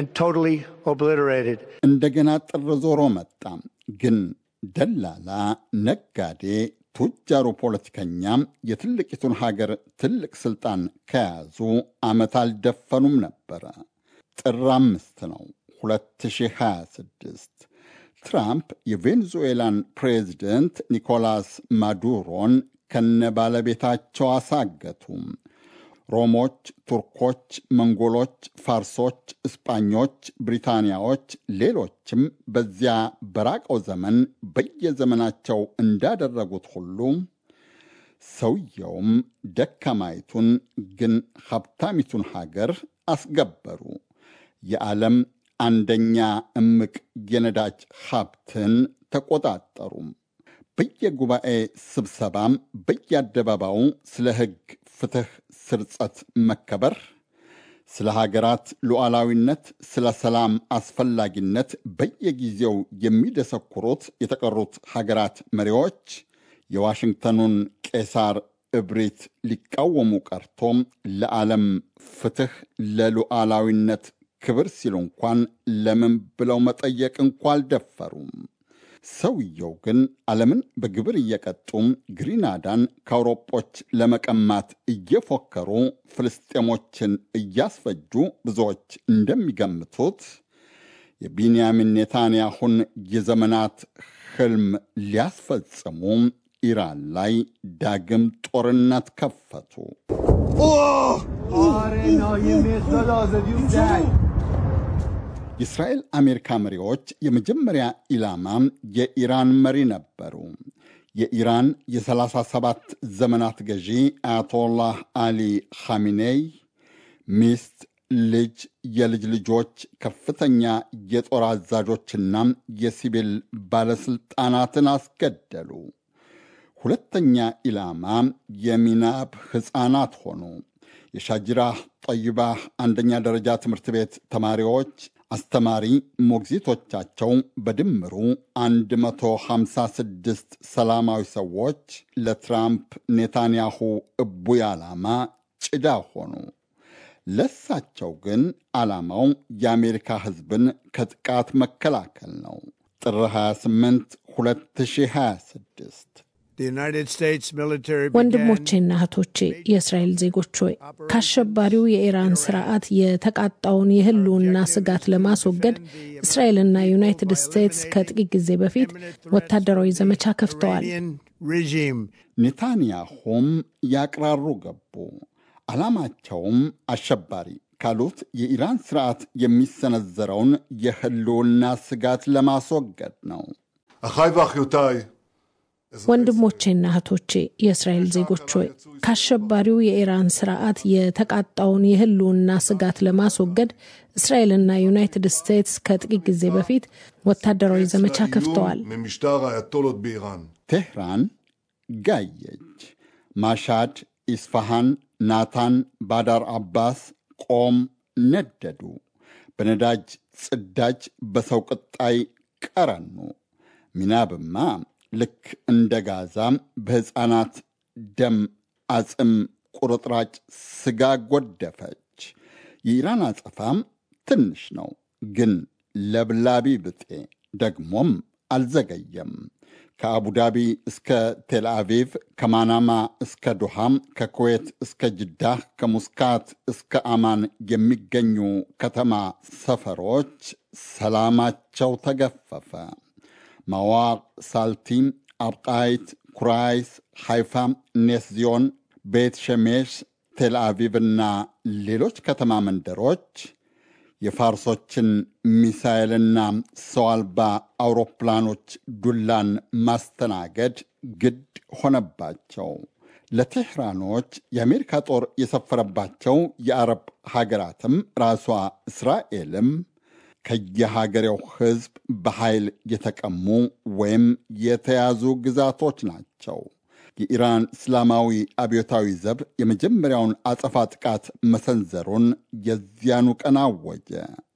[SPEAKER 12] እንደገና ጥር ዞሮ መጣ። ግን ደላላ፣ ነጋዴ፣ ቱጃሩ ፖለቲከኛ የትልቂቱን ሀገር ትልቅ ስልጣን ከያዙ ዓመት አልደፈኑም ነበረ። ጥር አምስት ነው ሁለት ሺህ ሃያ ስድስት ትራምፕ የቬኔዙዌላን ፕሬዚደንት ኒኮላስ ማዱሮን ከነ ባለቤታቸው አሳገቱ። ሮሞች፣ ቱርኮች፣ መንጎሎች፣ ፋርሶች፣ እስጳኞች፣ ብሪታንያዎች፣ ሌሎችም በዚያ በራቀው ዘመን በየዘመናቸው እንዳደረጉት ሁሉ ሰውየውም ደካማይቱን ግን ሀብታሚቱን ሀገር አስገበሩ። የዓለም አንደኛ እምቅ የነዳጅ ሀብትን ተቆጣጠሩ። በየጉባኤ ስብሰባም በየአደባባዩ ስለ ሕግ፣ ፍትሕ፣ ስርጸት መከበር፣ ስለ ሀገራት ሉዓላዊነት፣ ስለ ሰላም አስፈላጊነት በየጊዜው የሚደሰኩሩት የተቀሩት ሀገራት መሪዎች የዋሽንግተኑን ቄሳር እብሪት ሊቃወሙ ቀርቶም ለዓለም ፍትሕ፣ ለሉዓላዊነት ክብር ሲሉ እንኳን ለምን ብለው መጠየቅ እንኳ አልደፈሩም። ሰውየው ግን ዓለምን በግብር እየቀጡ ግሪናዳን ከአውሮጶች ለመቀማት እየፎከሩ ፍልስጤሞችን እያስፈጁ ብዙዎች እንደሚገምቱት የቢንያሚን ኔታንያሁን የዘመናት ሕልም ሊያስፈጽሙ ኢራን ላይ ዳግም ጦርነት ከፈቱ። የእስራኤል አሜሪካ መሪዎች የመጀመሪያ ኢላማ የኢራን መሪ ነበሩ። የኢራን የሰላሳ ሰባት ዘመናት ገዢ አያቶላህ አሊ ኻሚኔይ ሚስት፣ ልጅ፣ የልጅ ልጆች፣ ከፍተኛ የጦር አዛዦችና የሲቪል ባለሥልጣናትን አስገደሉ። ሁለተኛ ኢላማ የሚናብ ሕፃናት ሆኑ። የሻጅራህ ጠይባህ አንደኛ ደረጃ ትምህርት ቤት ተማሪዎች፣ አስተማሪ፣ ሞግዚቶቻቸው በድምሩ አንድ መቶ ሃምሳ ስድስት ሰላማዊ ሰዎች ለትራምፕ ኔታንያሁ እቡይ ዓላማ ጭዳ ሆኑ። ለሳቸው ግን ዓላማው የአሜሪካ ሕዝብን ከጥቃት መከላከል ነው። ጥር ሃያ ስምንት ሁለት ሺህ ሃያ ስድስት
[SPEAKER 13] ወንድሞቼና እህቶቼ፣ የእስራኤል ዜጎች ሆይ ከአሸባሪው የኢራን ስርዓት የተቃጣውን የህልውና ስጋት ለማስወገድ እስራኤልና ዩናይትድ ስቴትስ ከጥቂት ጊዜ በፊት ወታደራዊ ዘመቻ ከፍተዋል።
[SPEAKER 12] ኔታንያሁም ያቅራሩ ገቡ። ዓላማቸውም አሸባሪ ካሉት የኢራን ስርዓት የሚሰነዘረውን የህልውና ስጋት ለማስወገድ ነው።
[SPEAKER 13] ወንድሞቼና እህቶቼ፣ የእስራኤል ዜጎች ሆይ ከአሸባሪው የኢራን ስርዓት የተቃጣውን የህልውና ስጋት ለማስወገድ እስራኤልና ዩናይትድ ስቴትስ ከጥቂት ጊዜ በፊት ወታደራዊ ዘመቻ ከፍተዋል።
[SPEAKER 12] ቴህራን ጋየች። ማሻድ፣ ኢስፋሃን፣ ናታን፣ ባዳር አባስ፣ ቆም ነደዱ። በነዳጅ ጽዳጅ፣ በሰው ቅጣይ ቀረኑ። ሚናብማ ልክ እንደ ጋዛ በሕፃናት ደም አጽም ቁርጥራጭ ስጋ ጎደፈች። የኢራን አጸፋም ትንሽ ነው፣ ግን ለብላቢ ብጤ። ደግሞም አልዘገየም። ከአቡዳቢ እስከ ቴልአቪቭ፣ ከማናማ እስከ ዱሃም፣ ከኩዌት እስከ ጅዳህ፣ ከሙስካት እስከ አማን የሚገኙ ከተማ ሰፈሮች ሰላማቸው ተገፈፈ። ማዋቅ፣ ሳልቲም፣ አብቃይት፣ ኩራይስ፣ ሃይፋ፣ ኔስዚዮን፣ ቤት ሸሜሽ፣ ቴልአቪቭና ሌሎች ከተማ መንደሮች የፋርሶችን ሚሳኤልና ሰው አልባ አውሮፕላኖች ዱላን ማስተናገድ ግድ ሆነባቸው። ለቴህራኖች የአሜሪካ ጦር የሰፈረባቸው የአረብ ሀገራትም ራሷ እስራኤልም ከየሀገሬው ሕዝብ በኃይል የተቀሙ ወይም የተያዙ ግዛቶች ናቸው። የኢራን እስላማዊ አብዮታዊ ዘብ የመጀመሪያውን አጸፋ ጥቃት መሰንዘሩን የዚያኑ ቀን አወጀ።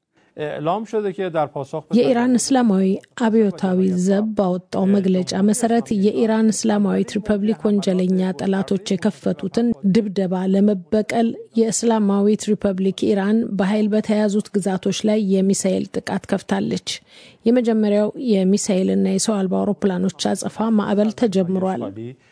[SPEAKER 13] የኢራን እስላማዊ አብዮታዊ ዘብ ባወጣው መግለጫ መሰረት የኢራን እስላማዊት ሪፐብሊክ ወንጀለኛ ጠላቶች የከፈቱትን ድብደባ ለመበቀል የእስላማዊት ሪፐብሊክ ኢራን በኃይል በተያዙት ግዛቶች ላይ የሚሳኤል ጥቃት ከፍታለች። የመጀመሪያው የሚሳኤልና የሰው አልባ አውሮፕላኖች አጸፋ ማዕበል ተጀምሯል።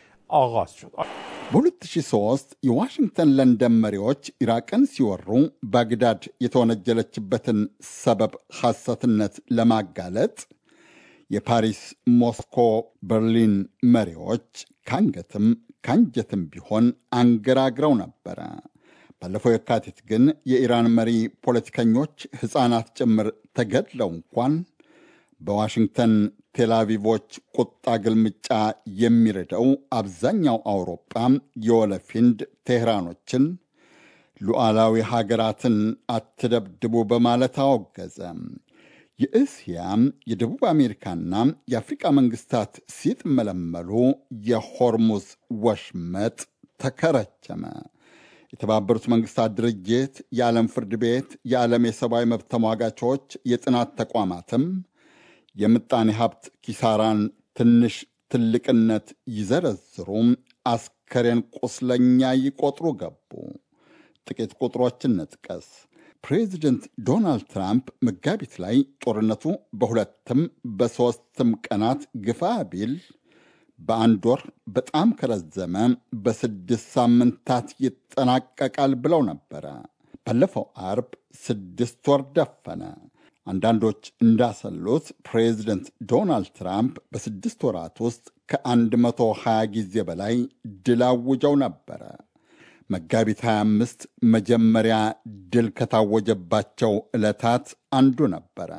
[SPEAKER 12] በሁለት ሺህ ሦስት የዋሽንግተን ለንደን መሪዎች ኢራቅን ሲወሩ ባግዳድ የተወነጀለችበትን ሰበብ ሐሰትነት ለማጋለጥ የፓሪስ፣ ሞስኮ፣ በርሊን መሪዎች ካንገትም ካንጀትም ቢሆን አንገራግረው ነበረ። ባለፈው የካቲት ግን የኢራን መሪ ፖለቲከኞች ሕፃናት ጭምር ተገድለው እንኳን በዋሽንግተን ቴልአቪቮች ቁጣ ግልምጫ የሚረዳው አብዛኛው አውሮጳ የወለፊንድ ቴህራኖችን ሉዓላዊ ሀገራትን አትደብድቡ በማለት አወገዘ። የእስያ የደቡብ አሜሪካና የአፍሪቃ መንግስታት ሲጥመለመሉ የሆርሙዝ ወሽመጥ ተከረቸመ። የተባበሩት መንግስታት ድርጅት፣ የዓለም ፍርድ ቤት፣ የዓለም የሰብአዊ መብት ተሟጋቾች የጥናት ተቋማትም የምጣኔ ሀብት ኪሳራን ትንሽ ትልቅነት ይዘረዝሩ፣ አስከሬን ቁስለኛ ይቆጥሩ ገቡ። ጥቂት ቁጥሮችን እንጥቀስ። ፕሬዚደንት ዶናልድ ትራምፕ መጋቢት ላይ ጦርነቱ በሁለትም በሦስትም ቀናት ግፋ ቢል በአንድ ወር በጣም ከረዘመ በስድስት ሳምንታት ይጠናቀቃል ብለው ነበረ። ባለፈው አርብ ስድስት ወር ደፈነ። አንዳንዶች እንዳሰሉት ፕሬዚደንት ዶናልድ ትራምፕ በስድስት ወራት ውስጥ ከአንድ መቶ ሀያ ጊዜ በላይ ድል አውጀው ነበረ። መጋቢት ሀያ አምስት መጀመሪያ ድል ከታወጀባቸው ዕለታት አንዱ ነበረ።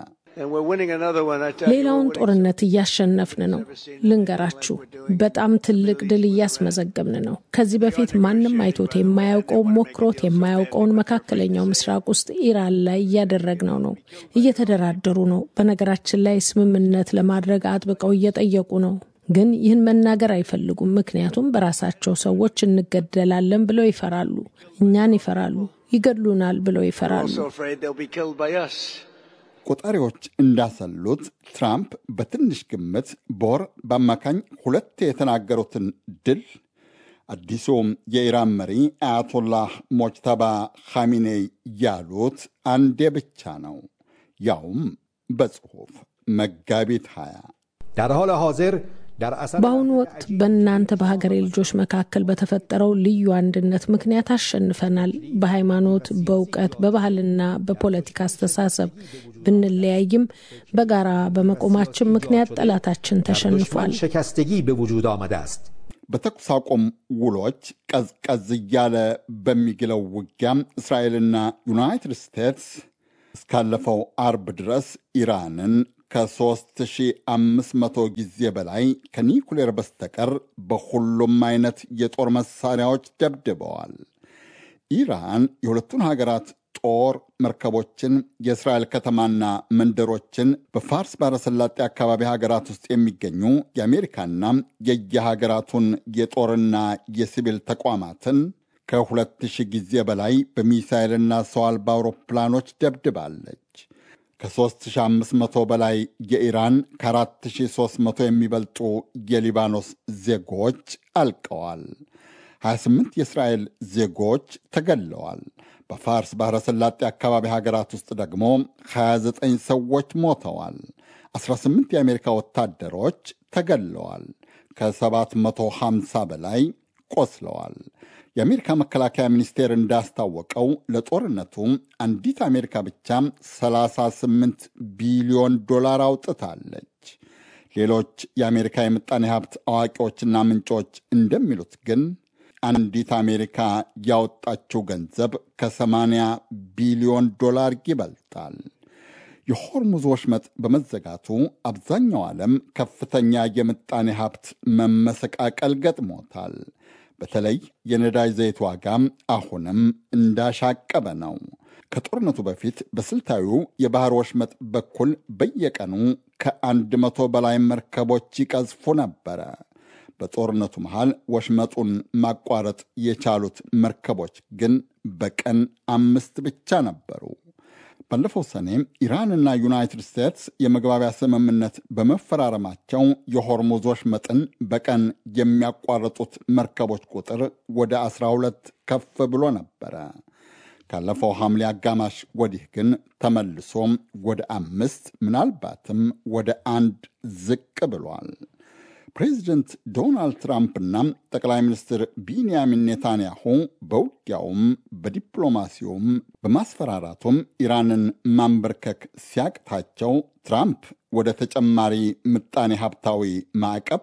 [SPEAKER 13] ሌላውን ጦርነት እያሸነፍን ነው። ልንገራችሁ፣ በጣም ትልቅ ድል እያስመዘገብን ነው። ከዚህ በፊት ማንም አይቶት የማያውቀው ሞክሮት የማያውቀውን መካከለኛው ምስራቅ ውስጥ ኢራን ላይ እያደረግነው ነው። እየተደራደሩ ነው። በነገራችን ላይ ስምምነት ለማድረግ አጥብቀው እየጠየቁ ነው። ግን ይህን መናገር አይፈልጉም። ምክንያቱም በራሳቸው ሰዎች እንገደላለን ብለው ይፈራሉ። እኛን ይፈራሉ። ይገድሉናል ብለው ይፈራሉ።
[SPEAKER 12] ቆጣሪዎች እንዳሰሉት ትራምፕ በትንሽ ግምት በወር በአማካኝ ሁለት የተናገሩትን ድል አዲሱ የኢራን መሪ አያቶላህ ሞጅተባ ኻሚኔይ ያሉት አንዴ ብቻ ነው፣ ያውም በጽሑፍ መጋቢት ሀያ
[SPEAKER 14] در حال حاضر
[SPEAKER 13] በአሁኑ ወቅት በእናንተ በሀገሬ ልጆች መካከል በተፈጠረው ልዩ አንድነት ምክንያት አሸንፈናል። በሃይማኖት፣ በእውቀት፣ በባህልና በፖለቲካ አስተሳሰብ ብንለያይም በጋራ በመቆማችን ምክንያት ጠላታችን ተሸንፏል።
[SPEAKER 12] በተኩስ አቁም ውሎች ቀዝቀዝ እያለ በሚግለው ውጊያ እስራኤልና ዩናይትድ ስቴትስ እስካለፈው አርብ ድረስ ኢራንን ከሦስት ሺህ አምስት መቶ ጊዜ በላይ ከኒኩሌር በስተቀር በሁሉም አይነት የጦር መሳሪያዎች ደብድበዋል። ኢራን የሁለቱን ሀገራት ጦር መርከቦችን፣ የእስራኤል ከተማና መንደሮችን፣ በፋርስ ባሕረ-ሰላጤ አካባቢ ሀገራት ውስጥ የሚገኙ የአሜሪካና የየሀገራቱን የጦርና የሲቪል ተቋማትን ከሁለት ሺህ ጊዜ በላይ በሚሳይልና ሰው አልባ አውሮፕላኖች ደብድባለች። ከሦስት ሺህ አምስት መቶ በላይ የኢራን ከአራት ሺህ ሦስት መቶ የሚበልጡ የሊባኖስ ዜጎች አልቀዋል። ሀያ ስምንት የእስራኤል ዜጎች ተገለዋል። በፋርስ ባሕረ ሰላጤ አካባቢ ሀገራት ውስጥ ደግሞ ሀያ ዘጠኝ ሰዎች ሞተዋል። አስራ ስምንት የአሜሪካ ወታደሮች ተገለዋል። ከሰባት መቶ ሃምሳ በላይ ቆስለዋል። የአሜሪካ መከላከያ ሚኒስቴር እንዳስታወቀው ለጦርነቱ አንዲት አሜሪካ ብቻ ሰላሳ ስምንት ቢሊዮን ዶላር አውጥታለች። ሌሎች የአሜሪካ የምጣኔ ሀብት አዋቂዎችና ምንጮች እንደሚሉት ግን አንዲት አሜሪካ ያወጣችው ገንዘብ ከሰማንያ ቢሊዮን ዶላር ይበልጣል። የሆርሙዝ ወሽመጥ በመዘጋቱ አብዛኛው ዓለም ከፍተኛ የምጣኔ ሀብት መመሰቃቀል ገጥሞታል። በተለይ የነዳጅ ዘይት ዋጋ አሁንም እንዳሻቀበ ነው። ከጦርነቱ በፊት በስልታዊው የባህር ወሽመጥ በኩል በየቀኑ ከአንድ መቶ በላይ መርከቦች ይቀዝፉ ነበረ። በጦርነቱ መሃል ወሽመጡን ማቋረጥ የቻሉት መርከቦች ግን በቀን አምስት ብቻ ነበሩ። ባለፈው ሰኔ ኢራንና ዩናይትድ ስቴትስ የመግባቢያ ስምምነት በመፈራረማቸው የሆርሙዝ ወሽመጥን በቀን የሚያቋርጡት መርከቦች ቁጥር ወደ አስራ ሁለት ከፍ ብሎ ነበረ። ካለፈው ሐምሌ አጋማሽ ወዲህ ግን ተመልሶም ወደ አምስት ምናልባትም ወደ አንድ ዝቅ ብሏል። ፕሬዚደንት ዶናልድ ትራምፕና ጠቅላይ ሚኒስትር ቢንያሚን ኔታንያሁ በውጊያውም በዲፕሎማሲውም በማስፈራራቱም ኢራንን ማንበርከክ ሲያቅታቸው ትራምፕ ወደ ተጨማሪ ምጣኔ ሀብታዊ ማዕቀብ፣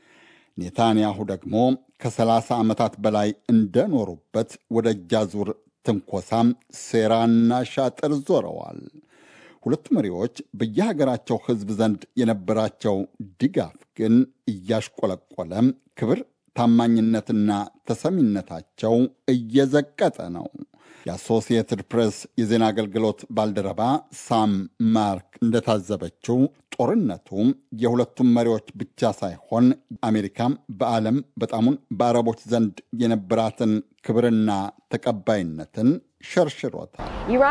[SPEAKER 12] ኔታንያሁ ደግሞ ከሰላሳ ዓመታት በላይ እንደኖሩበት ወደ እጃዙር ትንኮሳም ሴራና ሻጥር ዞረዋል። ሁለቱ መሪዎች በየሀገራቸው ሕዝብ ዘንድ የነበራቸው ድጋፍ ግን እያሽቆለቆለ፣ ክብር፣ ታማኝነትና ተሰሚነታቸው እየዘቀጠ ነው። የአሶሲየትድ ፕሬስ የዜና አገልግሎት ባልደረባ ሳም ማርክ እንደታዘበችው ጦርነቱ የሁለቱም መሪዎች ብቻ ሳይሆን አሜሪካም በዓለም በጣሙን በአረቦች ዘንድ የነበራትን ክብርና ተቀባይነትን ሸርሽሮታል።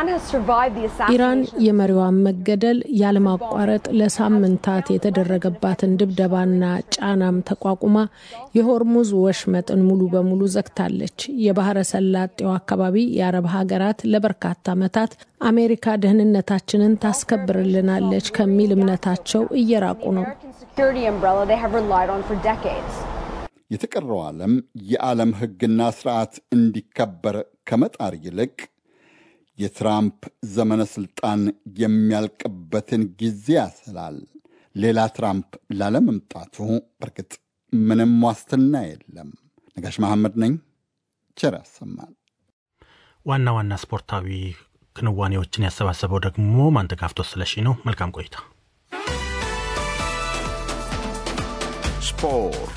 [SPEAKER 13] ኢራን የመሪዋን መገደል ያለማቋረጥ ለሳምንታት የተደረገባትን ድብደባና ጫናም ተቋቁማ የሆርሙዝ ወሽመጥን ሙሉ በሙሉ ዘግታለች። የባህረ ሰላጤው አካባቢ የአረብ ሀገራት ለበርካታ ዓመታት አሜሪካ ደህንነታችንን ታስከብርልናለች ከሚል እምነታቸው እየራቁ ነው።
[SPEAKER 12] የተቀረው ዓለም የዓለም ሕግና ስርዓት እንዲከበር ከመጣር ይልቅ የትራምፕ ዘመነ ሥልጣን የሚያልቅበትን ጊዜ ያስላል። ሌላ ትራምፕ ላለመምጣቱ በርግጥ ምንም ዋስትና የለም። ነጋሽ መሐመድ ነኝ። ቸር ያሰማል።
[SPEAKER 2] ዋና ዋና ስፖርታዊ ክንዋኔዎችን ያሰባሰበው ደግሞ ማንተጋፍቶ ስለሺ ነው። መልካም ቆይታ።
[SPEAKER 3] ስፖርት።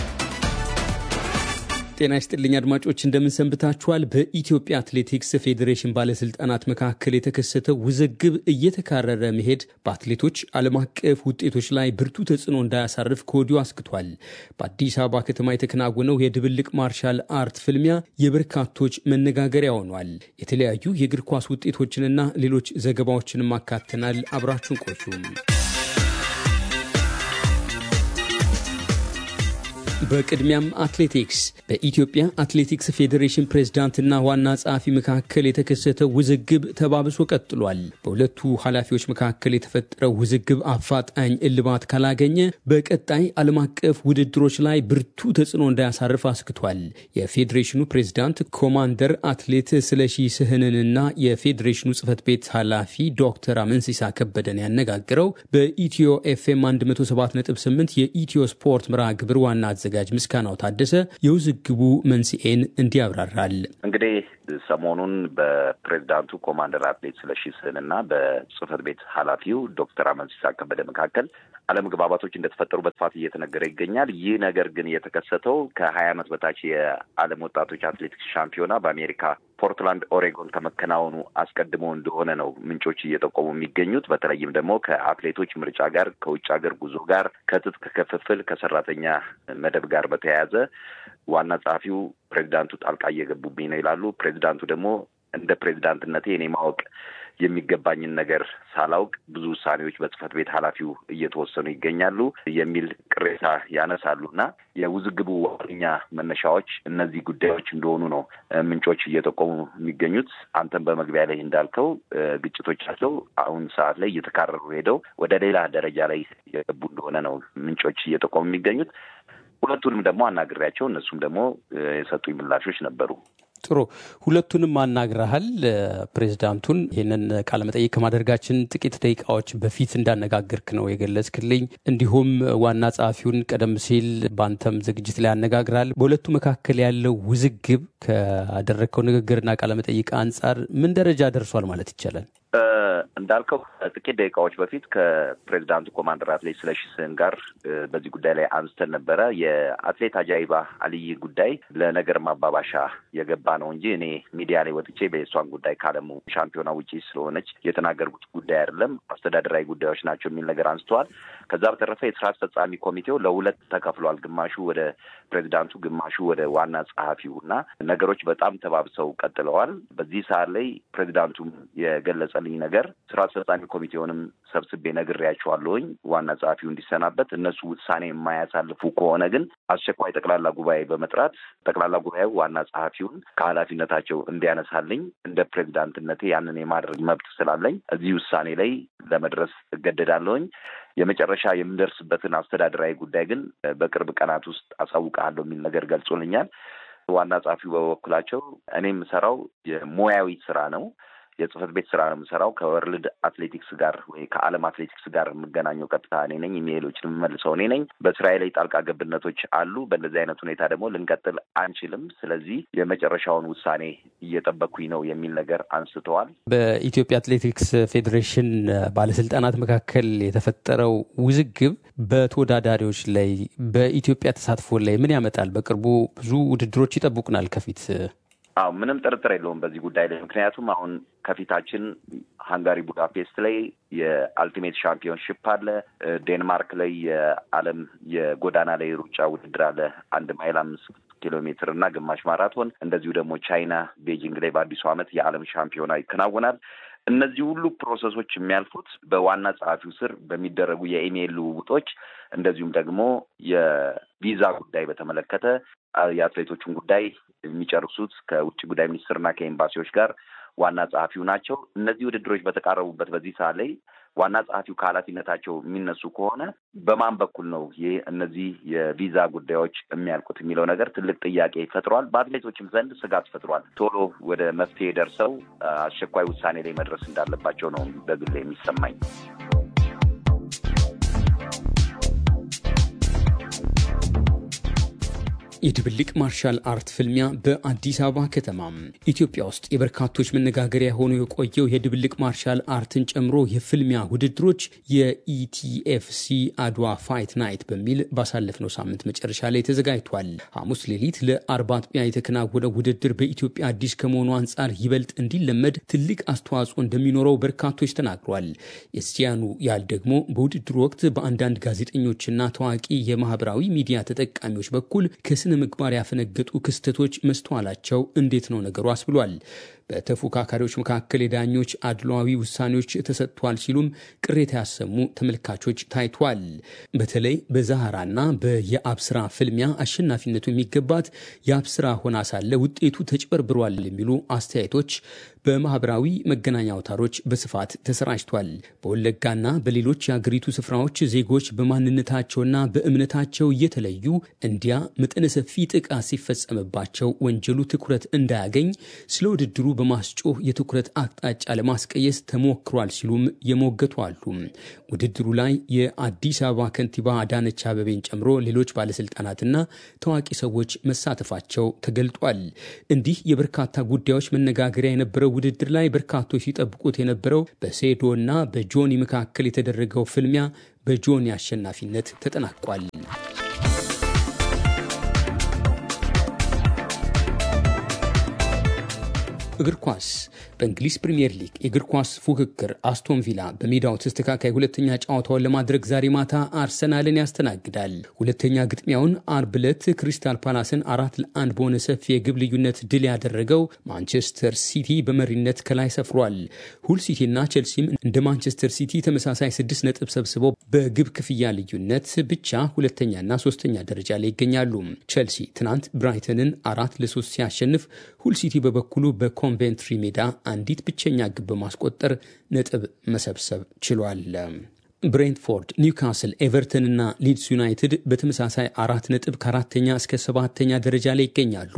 [SPEAKER 14] ጤና ይስጥልኝ አድማጮች፣ እንደምን ሰንብታችኋል? በኢትዮጵያ አትሌቲክስ ፌዴሬሽን ባለስልጣናት መካከል የተከሰተው ውዝግብ እየተካረረ መሄድ በአትሌቶች ዓለም አቀፍ ውጤቶች ላይ ብርቱ ተጽዕኖ እንዳያሳርፍ ከወዲሁ አስክቷል። በአዲስ አበባ ከተማ የተከናወነው የድብልቅ ማርሻል አርት ፍልሚያ የበርካቶች መነጋገሪያ ሆኗል። የተለያዩ የእግር ኳስ ውጤቶችንና ሌሎች ዘገባዎችንም አካተናል። አብራችሁን ቆዩ። በቅድሚያም አትሌቲክስ። በኢትዮጵያ አትሌቲክስ ፌዴሬሽን ፕሬዝዳንትና ዋና ጸሐፊ መካከል የተከሰተው ውዝግብ ተባብሶ ቀጥሏል። በሁለቱ ኃላፊዎች መካከል የተፈጠረው ውዝግብ አፋጣኝ እልባት ካላገኘ በቀጣይ ዓለም አቀፍ ውድድሮች ላይ ብርቱ ተጽዕኖ እንዳያሳርፍ አስክቷል። የፌዴሬሽኑ ፕሬዝዳንት ኮማንደር አትሌት ስለሺ ስህንንና የፌዴሬሽኑ ጽህፈት ቤት ኃላፊ ዶክተር አመንሲሳ ከበደን ያነጋግረው በኢትዮ ኤፍኤም አንድ መቶ ሰባት ነጥብ ስምንት የኢትዮ ስፖርት መርሃ ግብር ዋና አዘጋጅ ምስጋናው ታደሰ የውዝግቡ መንስኤን እንዲያብራራል።
[SPEAKER 15] እንግዲህ ሰሞኑን በፕሬዝዳንቱ ኮማንደር አትሌት ስለሺ ስህንና በጽህፈት ቤት ኃላፊው ዶክተር አመንሲሳ ከበደ መካከል አለመግባባቶች እንደተፈጠሩ በስፋት እየተነገረ ይገኛል። ይህ ነገር ግን የተከሰተው ከሀያ ዓመት በታች የዓለም ወጣቶች አትሌቲክስ ሻምፒዮና በአሜሪካ ፖርትላንድ ኦሬጎን ከመከናወኑ አስቀድሞ እንደሆነ ነው ምንጮች እየጠቆሙ የሚገኙት። በተለይም ደግሞ ከአትሌቶች ምርጫ ጋር፣ ከውጭ ሀገር ጉዞ ጋር፣ ከትጥቅ ክፍፍል፣ ከሰራተኛ መደብ ጋር በተያያዘ ዋና ጸሐፊው ፕሬዚዳንቱ ጣልቃ እየገቡብኝ ነው ይላሉ። ፕሬዚዳንቱ ደግሞ እንደ ፕሬዚዳንትነቴ እኔ ማወቅ የሚገባኝን ነገር ሳላውቅ ብዙ ውሳኔዎች በጽህፈት ቤት ኃላፊው እየተወሰኑ ይገኛሉ የሚል ቅሬታ ያነሳሉና የውዝግቡ ዋነኛ መነሻዎች እነዚህ ጉዳዮች እንደሆኑ ነው ምንጮች እየጠቆሙ የሚገኙት። አንተም በመግቢያ ላይ እንዳልከው ግጭቶቻቸው አሁን ሰዓት ላይ እየተካረሩ ሄደው ወደ ሌላ ደረጃ ላይ የገቡ እንደሆነ ነው ምንጮች እየጠቆሙ የሚገኙት። ሁለቱንም ደግሞ አናግሬያቸው እነሱም ደግሞ የሰጡኝ ምላሾች ነበሩ።
[SPEAKER 14] ጥሩ፣ ሁለቱንም አናግረሃል። ፕሬዝዳንቱን ይህንን ቃለመጠይቅ ከማድረጋችን ጥቂት ደቂቃዎች በፊት እንዳነጋግርክ ነው የገለጽክልኝ። እንዲሁም ዋና ጸሐፊውን ቀደም ሲል በአንተም ዝግጅት ላይ አነጋግራል። በሁለቱ መካከል ያለው ውዝግብ ካደረግከው ንግግርና ቃለመጠይቅ አንጻር ምን ደረጃ ደርሷል ማለት ይቻላል?
[SPEAKER 15] እንዳልከው ጥቂት ደቂቃዎች በፊት ከፕሬዚዳንቱ ኮማንደር አትሌት ስለሺ ስህን ጋር በዚህ ጉዳይ ላይ አንስተን ነበረ። የአትሌት አጃይባ አልይ ጉዳይ ለነገር ማባባሻ የገባ ነው እንጂ እኔ ሚዲያ ላይ ወጥቼ በእሷን ጉዳይ ካለሙ ሻምፒዮና ውጪ ስለሆነች የተናገርኩት ጉዳይ አይደለም፣ አስተዳደራዊ ጉዳዮች ናቸው የሚል ነገር አንስተዋል። ከዛ በተረፈ የስራ አስፈጻሚ ኮሚቴው ለሁለት ተከፍሏል። ግማሹ ወደ ፕሬዚዳንቱ፣ ግማሹ ወደ ዋና ጸሐፊው እና ነገሮች በጣም ተባብሰው ቀጥለዋል። በዚህ ሰዓት ላይ ፕሬዚዳንቱም የገለጸልኝ ነገር ስራ አስፈጻሚ ኮሚቴውንም ሰብስቤ ነግሬያቸዋለሁኝ ዋና ጸሐፊው እንዲሰናበት፣ እነሱ ውሳኔ የማያሳልፉ ከሆነ ግን አስቸኳይ ጠቅላላ ጉባኤ በመጥራት ጠቅላላ ጉባኤው ዋና ጸሐፊውን ከኃላፊነታቸው እንዲያነሳልኝ እንደ ፕሬዚዳንትነቴ ያንን የማድረግ መብት ስላለኝ እዚህ ውሳኔ ላይ ለመድረስ እገደዳለሁኝ። የመጨረሻ የምንደርስበትን አስተዳደራዊ ጉዳይ ግን በቅርብ ቀናት ውስጥ አሳውቃለሁ የሚል ነገር ገልጾልኛል። ዋና ጸሐፊው በበኩላቸው እኔ የምሰራው የሙያዊ ስራ ነው፣ የጽህፈት ቤት ስራ ነው የምሰራው። ከወርልድ አትሌቲክስ ጋር ወይ ከዓለም አትሌቲክስ ጋር የምገናኘው ቀጥታ እኔ ነኝ። ኢሜይሎችን የምመልሰው እኔ ነኝ። በስራዬ ላይ ጣልቃ ገብነቶች አሉ። በእንደዚህ አይነት ሁኔታ ደግሞ ልንቀጥል አንችልም። ስለዚህ የመጨረሻውን ውሳኔ እየጠበኩኝ ነው የሚል ነገር አንስተዋል።
[SPEAKER 14] በኢትዮጵያ አትሌቲክስ ፌዴሬሽን ባለስልጣናት መካከል የተፈጠረው ውዝግብ በተወዳዳሪዎች ላይ በኢትዮጵያ ተሳትፎ ላይ ምን ያመጣል? በቅርቡ ብዙ ውድድሮች ይጠብቁናል ከፊት።
[SPEAKER 15] አዎ ምንም ጥርጥር የለውም በዚህ ጉዳይ ላይ። ምክንያቱም አሁን ከፊታችን ሃንጋሪ ቡዳፔስት ላይ የአልቲሜት ሻምፒዮንሺፕ አለ። ዴንማርክ ላይ የዓለም የጎዳና ላይ ሩጫ ውድድር አለ። አንድ ማይል አምስት ኪሎ ሜትር እና ግማሽ ማራቶን። እንደዚሁ ደግሞ ቻይና ቤጂንግ ላይ በአዲሱ ዓመት የዓለም ሻምፒዮና ይከናወናል። እነዚህ ሁሉ ፕሮሰሶች የሚያልፉት በዋና ጸሐፊው ስር በሚደረጉ የኢሜይል ልውውጦች፣ እንደዚሁም ደግሞ የቪዛ ጉዳይ በተመለከተ የአትሌቶቹን ጉዳይ የሚጨርሱት ከውጭ ጉዳይ ሚኒስትርና ከኤምባሲዎች ጋር ዋና ጸሐፊው ናቸው። እነዚህ ውድድሮች በተቃረቡበት በዚህ ሰዓት ላይ ዋና ጸሐፊው ከኃላፊነታቸው የሚነሱ ከሆነ በማን በኩል ነው ይህ እነዚህ የቪዛ ጉዳዮች የሚያልቁት የሚለው ነገር ትልቅ ጥያቄ ፈጥሯል። በአትሌቶችም ዘንድ ስጋት ፈጥሯል። ቶሎ ወደ መፍትሄ ደርሰው አስቸኳይ ውሳኔ ላይ መድረስ እንዳለባቸው ነው በግሌ የሚሰማኝ።
[SPEAKER 14] የድብልቅ ማርሻል አርት ፍልሚያ በአዲስ አበባ ከተማ። ኢትዮጵያ ውስጥ የበርካቶች መነጋገሪያ ሆኖ የቆየው የድብልቅ ማርሻል አርትን ጨምሮ የፍልሚያ ውድድሮች የኢቲኤፍሲ አድዋ ፋይት ናይት በሚል ባሳለፍነው ሳምንት መጨረሻ ላይ ተዘጋጅቷል። ሐሙስ ሌሊት ለአርባ አጥቢያ የተከናወነው ውድድር በኢትዮጵያ አዲስ ከመሆኑ አንጻር ይበልጥ እንዲለመድ ትልቅ አስተዋጽኦ እንደሚኖረው በርካቶች ተናግሯል። የዚያኑ ያህል ደግሞ በውድድሩ ወቅት በአንዳንድ ጋዜጠኞችና ታዋቂ የማህበራዊ ሚዲያ ተጠቃሚዎች በኩል ከስነ ምግባር ያፈነገጡ ክስተቶች መስተዋላቸው እንዴት ነው ነገሩ አስብሏል። በተፎካካሪዎች መካከል የዳኞች አድሏዊ ውሳኔዎች ተሰጥቷል ሲሉም ቅሬታ ያሰሙ ተመልካቾች ታይቷል። በተለይ በዛህራና በየአብስራ ፍልሚያ አሸናፊነቱ የሚገባት የአብስራ ሆና ሳለ ውጤቱ ተጭበርብሯል የሚሉ አስተያየቶች በማህበራዊ መገናኛ አውታሮች በስፋት ተሰራጭቷል። በወለጋና በሌሎች የአገሪቱ ስፍራዎች ዜጎች በማንነታቸውና በእምነታቸው እየተለዩ እንዲያ መጠነ ሰፊ ጥቃት ሲፈጸምባቸው ወንጀሉ ትኩረት እንዳያገኝ ስለ ውድድሩ በማስጮህ የትኩረት አቅጣጫ ለማስቀየስ ተሞክሯል ሲሉም የሞገቱ አሉ። ውድድሩ ላይ የአዲስ አበባ ከንቲባ አዳነች አቤቤን ጨምሮ ሌሎች ባለስልጣናትና ታዋቂ ሰዎች መሳተፋቸው ተገልጧል። እንዲህ የበርካታ ጉዳዮች መነጋገሪያ የነበረው ውድድር ላይ በርካቶች ሲጠብቁት የነበረው በሴዶና በጆኒ መካከል የተደረገው ፍልሚያ በጆኒ አሸናፊነት ተጠናቋል። እግር ኳስ በእንግሊዝ ፕሪምየር ሊግ የእግር ኳስ ፉክክር አስቶን ቪላ በሜዳው ተስተካካይ ሁለተኛ ጨዋታውን ለማድረግ ዛሬ ማታ አርሰናልን ያስተናግዳል። ሁለተኛ ግጥሚያውን አርብ ዕለት ክሪስታል ፓላስን አራት ለአንድ በሆነ ሰፊ የግብ ልዩነት ድል ያደረገው ማንቸስተር ሲቲ በመሪነት ከላይ ሰፍሯል። ሁል ሲቲና ቼልሲም እንደ ማንቸስተር ሲቲ ተመሳሳይ ስድስት ነጥብ ሰብስበው በግብ ክፍያ ልዩነት ብቻ ሁለተኛና ሶስተኛ ደረጃ ላይ ይገኛሉ። ቼልሲ ትናንት ብራይተንን አራት ለሶስት ሲያሸንፍ፣ ሁል ሲቲ በበኩሉ በኮንቬንትሪ ሜዳ አንዲት ብቸኛ ግብ በማስቆጠር ነጥብ መሰብሰብ ችሏል። ብሬንትፎርድ፣ ኒውካስል፣ ኤቨርተንና ሊድስ ዩናይትድ በተመሳሳይ አራት ነጥብ ከአራተኛ እስከ ሰባተኛ ደረጃ ላይ ይገኛሉ።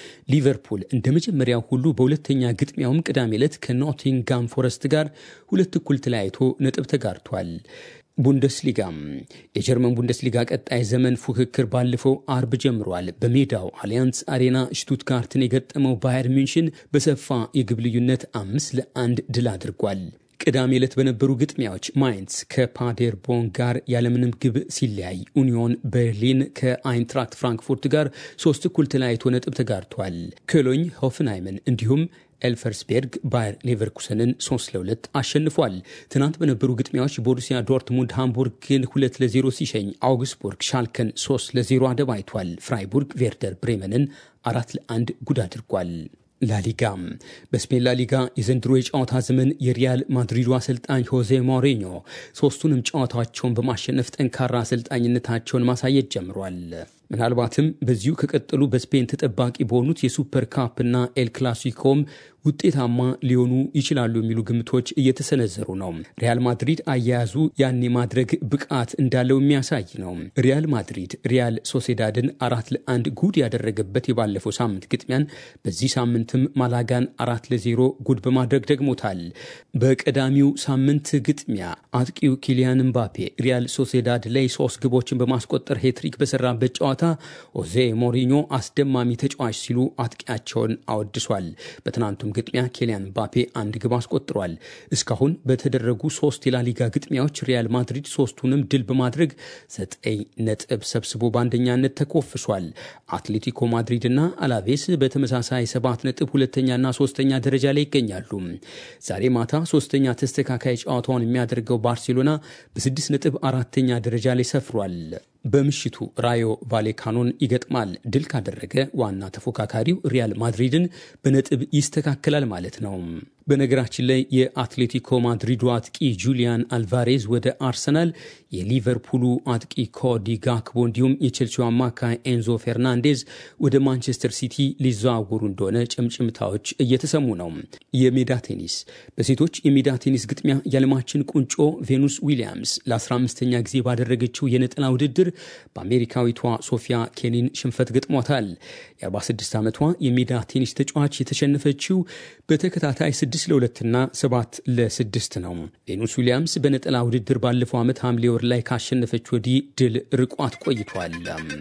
[SPEAKER 14] ሊቨርፑል እንደ መጀመሪያው ሁሉ በሁለተኛ ግጥሚያውም ቅዳሜ ዕለት ከኖቲንጋም ፎረስት ጋር ሁለት እኩል ተለያይቶ ነጥብ ተጋርቷል። ቡንደስሊጋ የጀርመን ቡንደስሊጋ ቀጣይ ዘመን ፉክክር ባለፈው አርብ ጀምሯል። በሜዳው አሊያንስ አሬና ሽቱትጋርትን የገጠመው ባየር ሚንሽን በሰፋ የግብ ልዩነት አምስት ለአንድ ድል አድርጓል። ቅዳሜ ዕለት በነበሩ ግጥሚያዎች ማይንስ ከፓዴርቦን ጋር ያለምንም ግብ ሲለያይ፣ ኡኒዮን በርሊን ከአይንትራክት ፍራንክፉርት ጋር ሶስት እኩል ተለያይቶ ነጥብ ተጋርቷል። ኮሎኝ ሆፍንሃይምን እንዲሁም ኤልፈርስቤርግ ባየር ሌቨርኩሰንን ሶስት ለሁለት አሸንፏል። ትናንት በነበሩ ግጥሚያዎች ቦሩሲያ ዶርትሙንድ ሃምቡርግን ሁለት ለዜሮ ሲሸኝ፣ አውግስቡርግ ሻልከን ሶስት ለዜሮ አደባይቷል። ፍራይቡርግ ቬርደር ብሬመንን አራት ለአንድ ጉድ አድርጓል። ላሊጋ በስፔን ላሊጋ የዘንድሮ የጨዋታ ዘመን የሪያል ማድሪዱ አሰልጣኝ ሆዜ ሞሪኞ ሶስቱንም ጨዋታቸውን በማሸነፍ ጠንካራ አሰልጣኝነታቸውን ማሳየት ጀምሯል። ምናልባትም በዚሁ ከቀጠሉ በስፔን ተጠባቂ በሆኑት የሱፐር ካፕና ኤል ክላሲኮም ውጤታማ ሊሆኑ ይችላሉ የሚሉ ግምቶች እየተሰነዘሩ ነው። ሪያል ማድሪድ አያያዙ ያን የማድረግ ብቃት እንዳለው የሚያሳይ ነው። ሪያል ማድሪድ ሪያል ሶሴዳድን አራት ለአንድ ጉድ ያደረገበት የባለፈው ሳምንት ግጥሚያን በዚህ ሳምንትም ማላጋን አራት ለዜሮ ጉድ በማድረግ ደግሞታል። በቀዳሚው ሳምንት ግጥሚያ አጥቂው ኪሊያን ምባፔ ሪያል ሶሴዳድ ላይ ሶስት ግቦችን በማስቆጠር ሄትሪክ በሰራበት ጨዋታ ሆዜ ሞሪኞ አስደማሚ ተጫዋች ሲሉ አጥቂያቸውን አወድሷል። በትናንቱም ግጥሚያ ኪሊያን ምባፔ አንድ ግብ አስቆጥሯል። እስካሁን በተደረጉ ሶስት የላሊጋ ግጥሚያዎች ሪያል ማድሪድ ሶስቱንም ድል በማድረግ ዘጠኝ ነጥብ ሰብስቦ በአንደኛነት ተኮፍሷል። አትሌቲኮ ማድሪድ እና አላቬስ በተመሳሳይ ሰባት ነጥብ ሁለተኛና ሶስተኛ ደረጃ ላይ ይገኛሉ። ዛሬ ማታ ሶስተኛ ተስተካካይ ጨዋታውን የሚያደርገው ባርሴሎና በስድስት ነጥብ አራተኛ ደረጃ ላይ ሰፍሯል። በምሽቱ ራዮ ቫሌካኖን ይገጥማል። ድል ካደረገ ዋና ተፎካካሪው ሪያል ማድሪድን በነጥብ ይስተካከላል ማለት ነው። በነገራችን ላይ የአትሌቲኮ ማድሪዱ አጥቂ ጁሊያን አልቫሬዝ ወደ አርሰናል፣ የሊቨርፑሉ አጥቂ ኮዲ ጋክቦ እንዲሁም የቼልሲው አማካይ ኤንዞ ፌርናንዴዝ ወደ ማንቸስተር ሲቲ ሊዘዋወሩ እንደሆነ ጭምጭምታዎች እየተሰሙ ነው። የሜዳ ቴኒስ በሴቶች የሜዳ ቴኒስ ግጥሚያ የዓለማችን ቁንጮ ቬኑስ ዊሊያምስ ለአስራ አምስተኛ ጊዜ ባደረገችው የነጠላ ውድድር በአሜሪካዊቷ ሶፊያ ኬኒን ሽንፈት ገጥሟታል። የአርባ ስድስት ዓመቷ የሜዳ ቴኒስ ተጫዋች የተሸነፈችው በተከታታይ ስድስት ለሁለትና ሰባት ለስድስት ነው። ቬኑስ ዊሊያምስ በነጠላ ውድድር ባለፈው ዓመት ሐምሌ ወር ላይ ካሸነፈች ወዲህ ድል ርቋት ቆይቷል።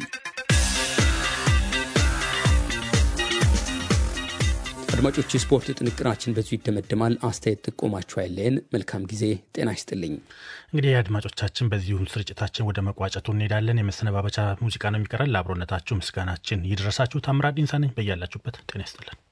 [SPEAKER 14] አድማጮች፣ የስፖርት ጥንቅራችን በዚሁ ይደመደማል። አስተያየት ጥቆማችሁ አይለየን። መልካም ጊዜ። ጤና ይስጥልኝ።
[SPEAKER 2] እንግዲህ አድማጮቻችን በዚሁ ስርጭታችን ወደ መቋጨቱ እንሄዳለን። የመሰነባበቻ ሙዚቃ ነው የሚቀረን። ለአብሮነታችሁ ምስጋናችን ይድረሳችሁ። ታምራት ዲንሳ ነኝ። በያላችሁበት ጤና ይስጥልን።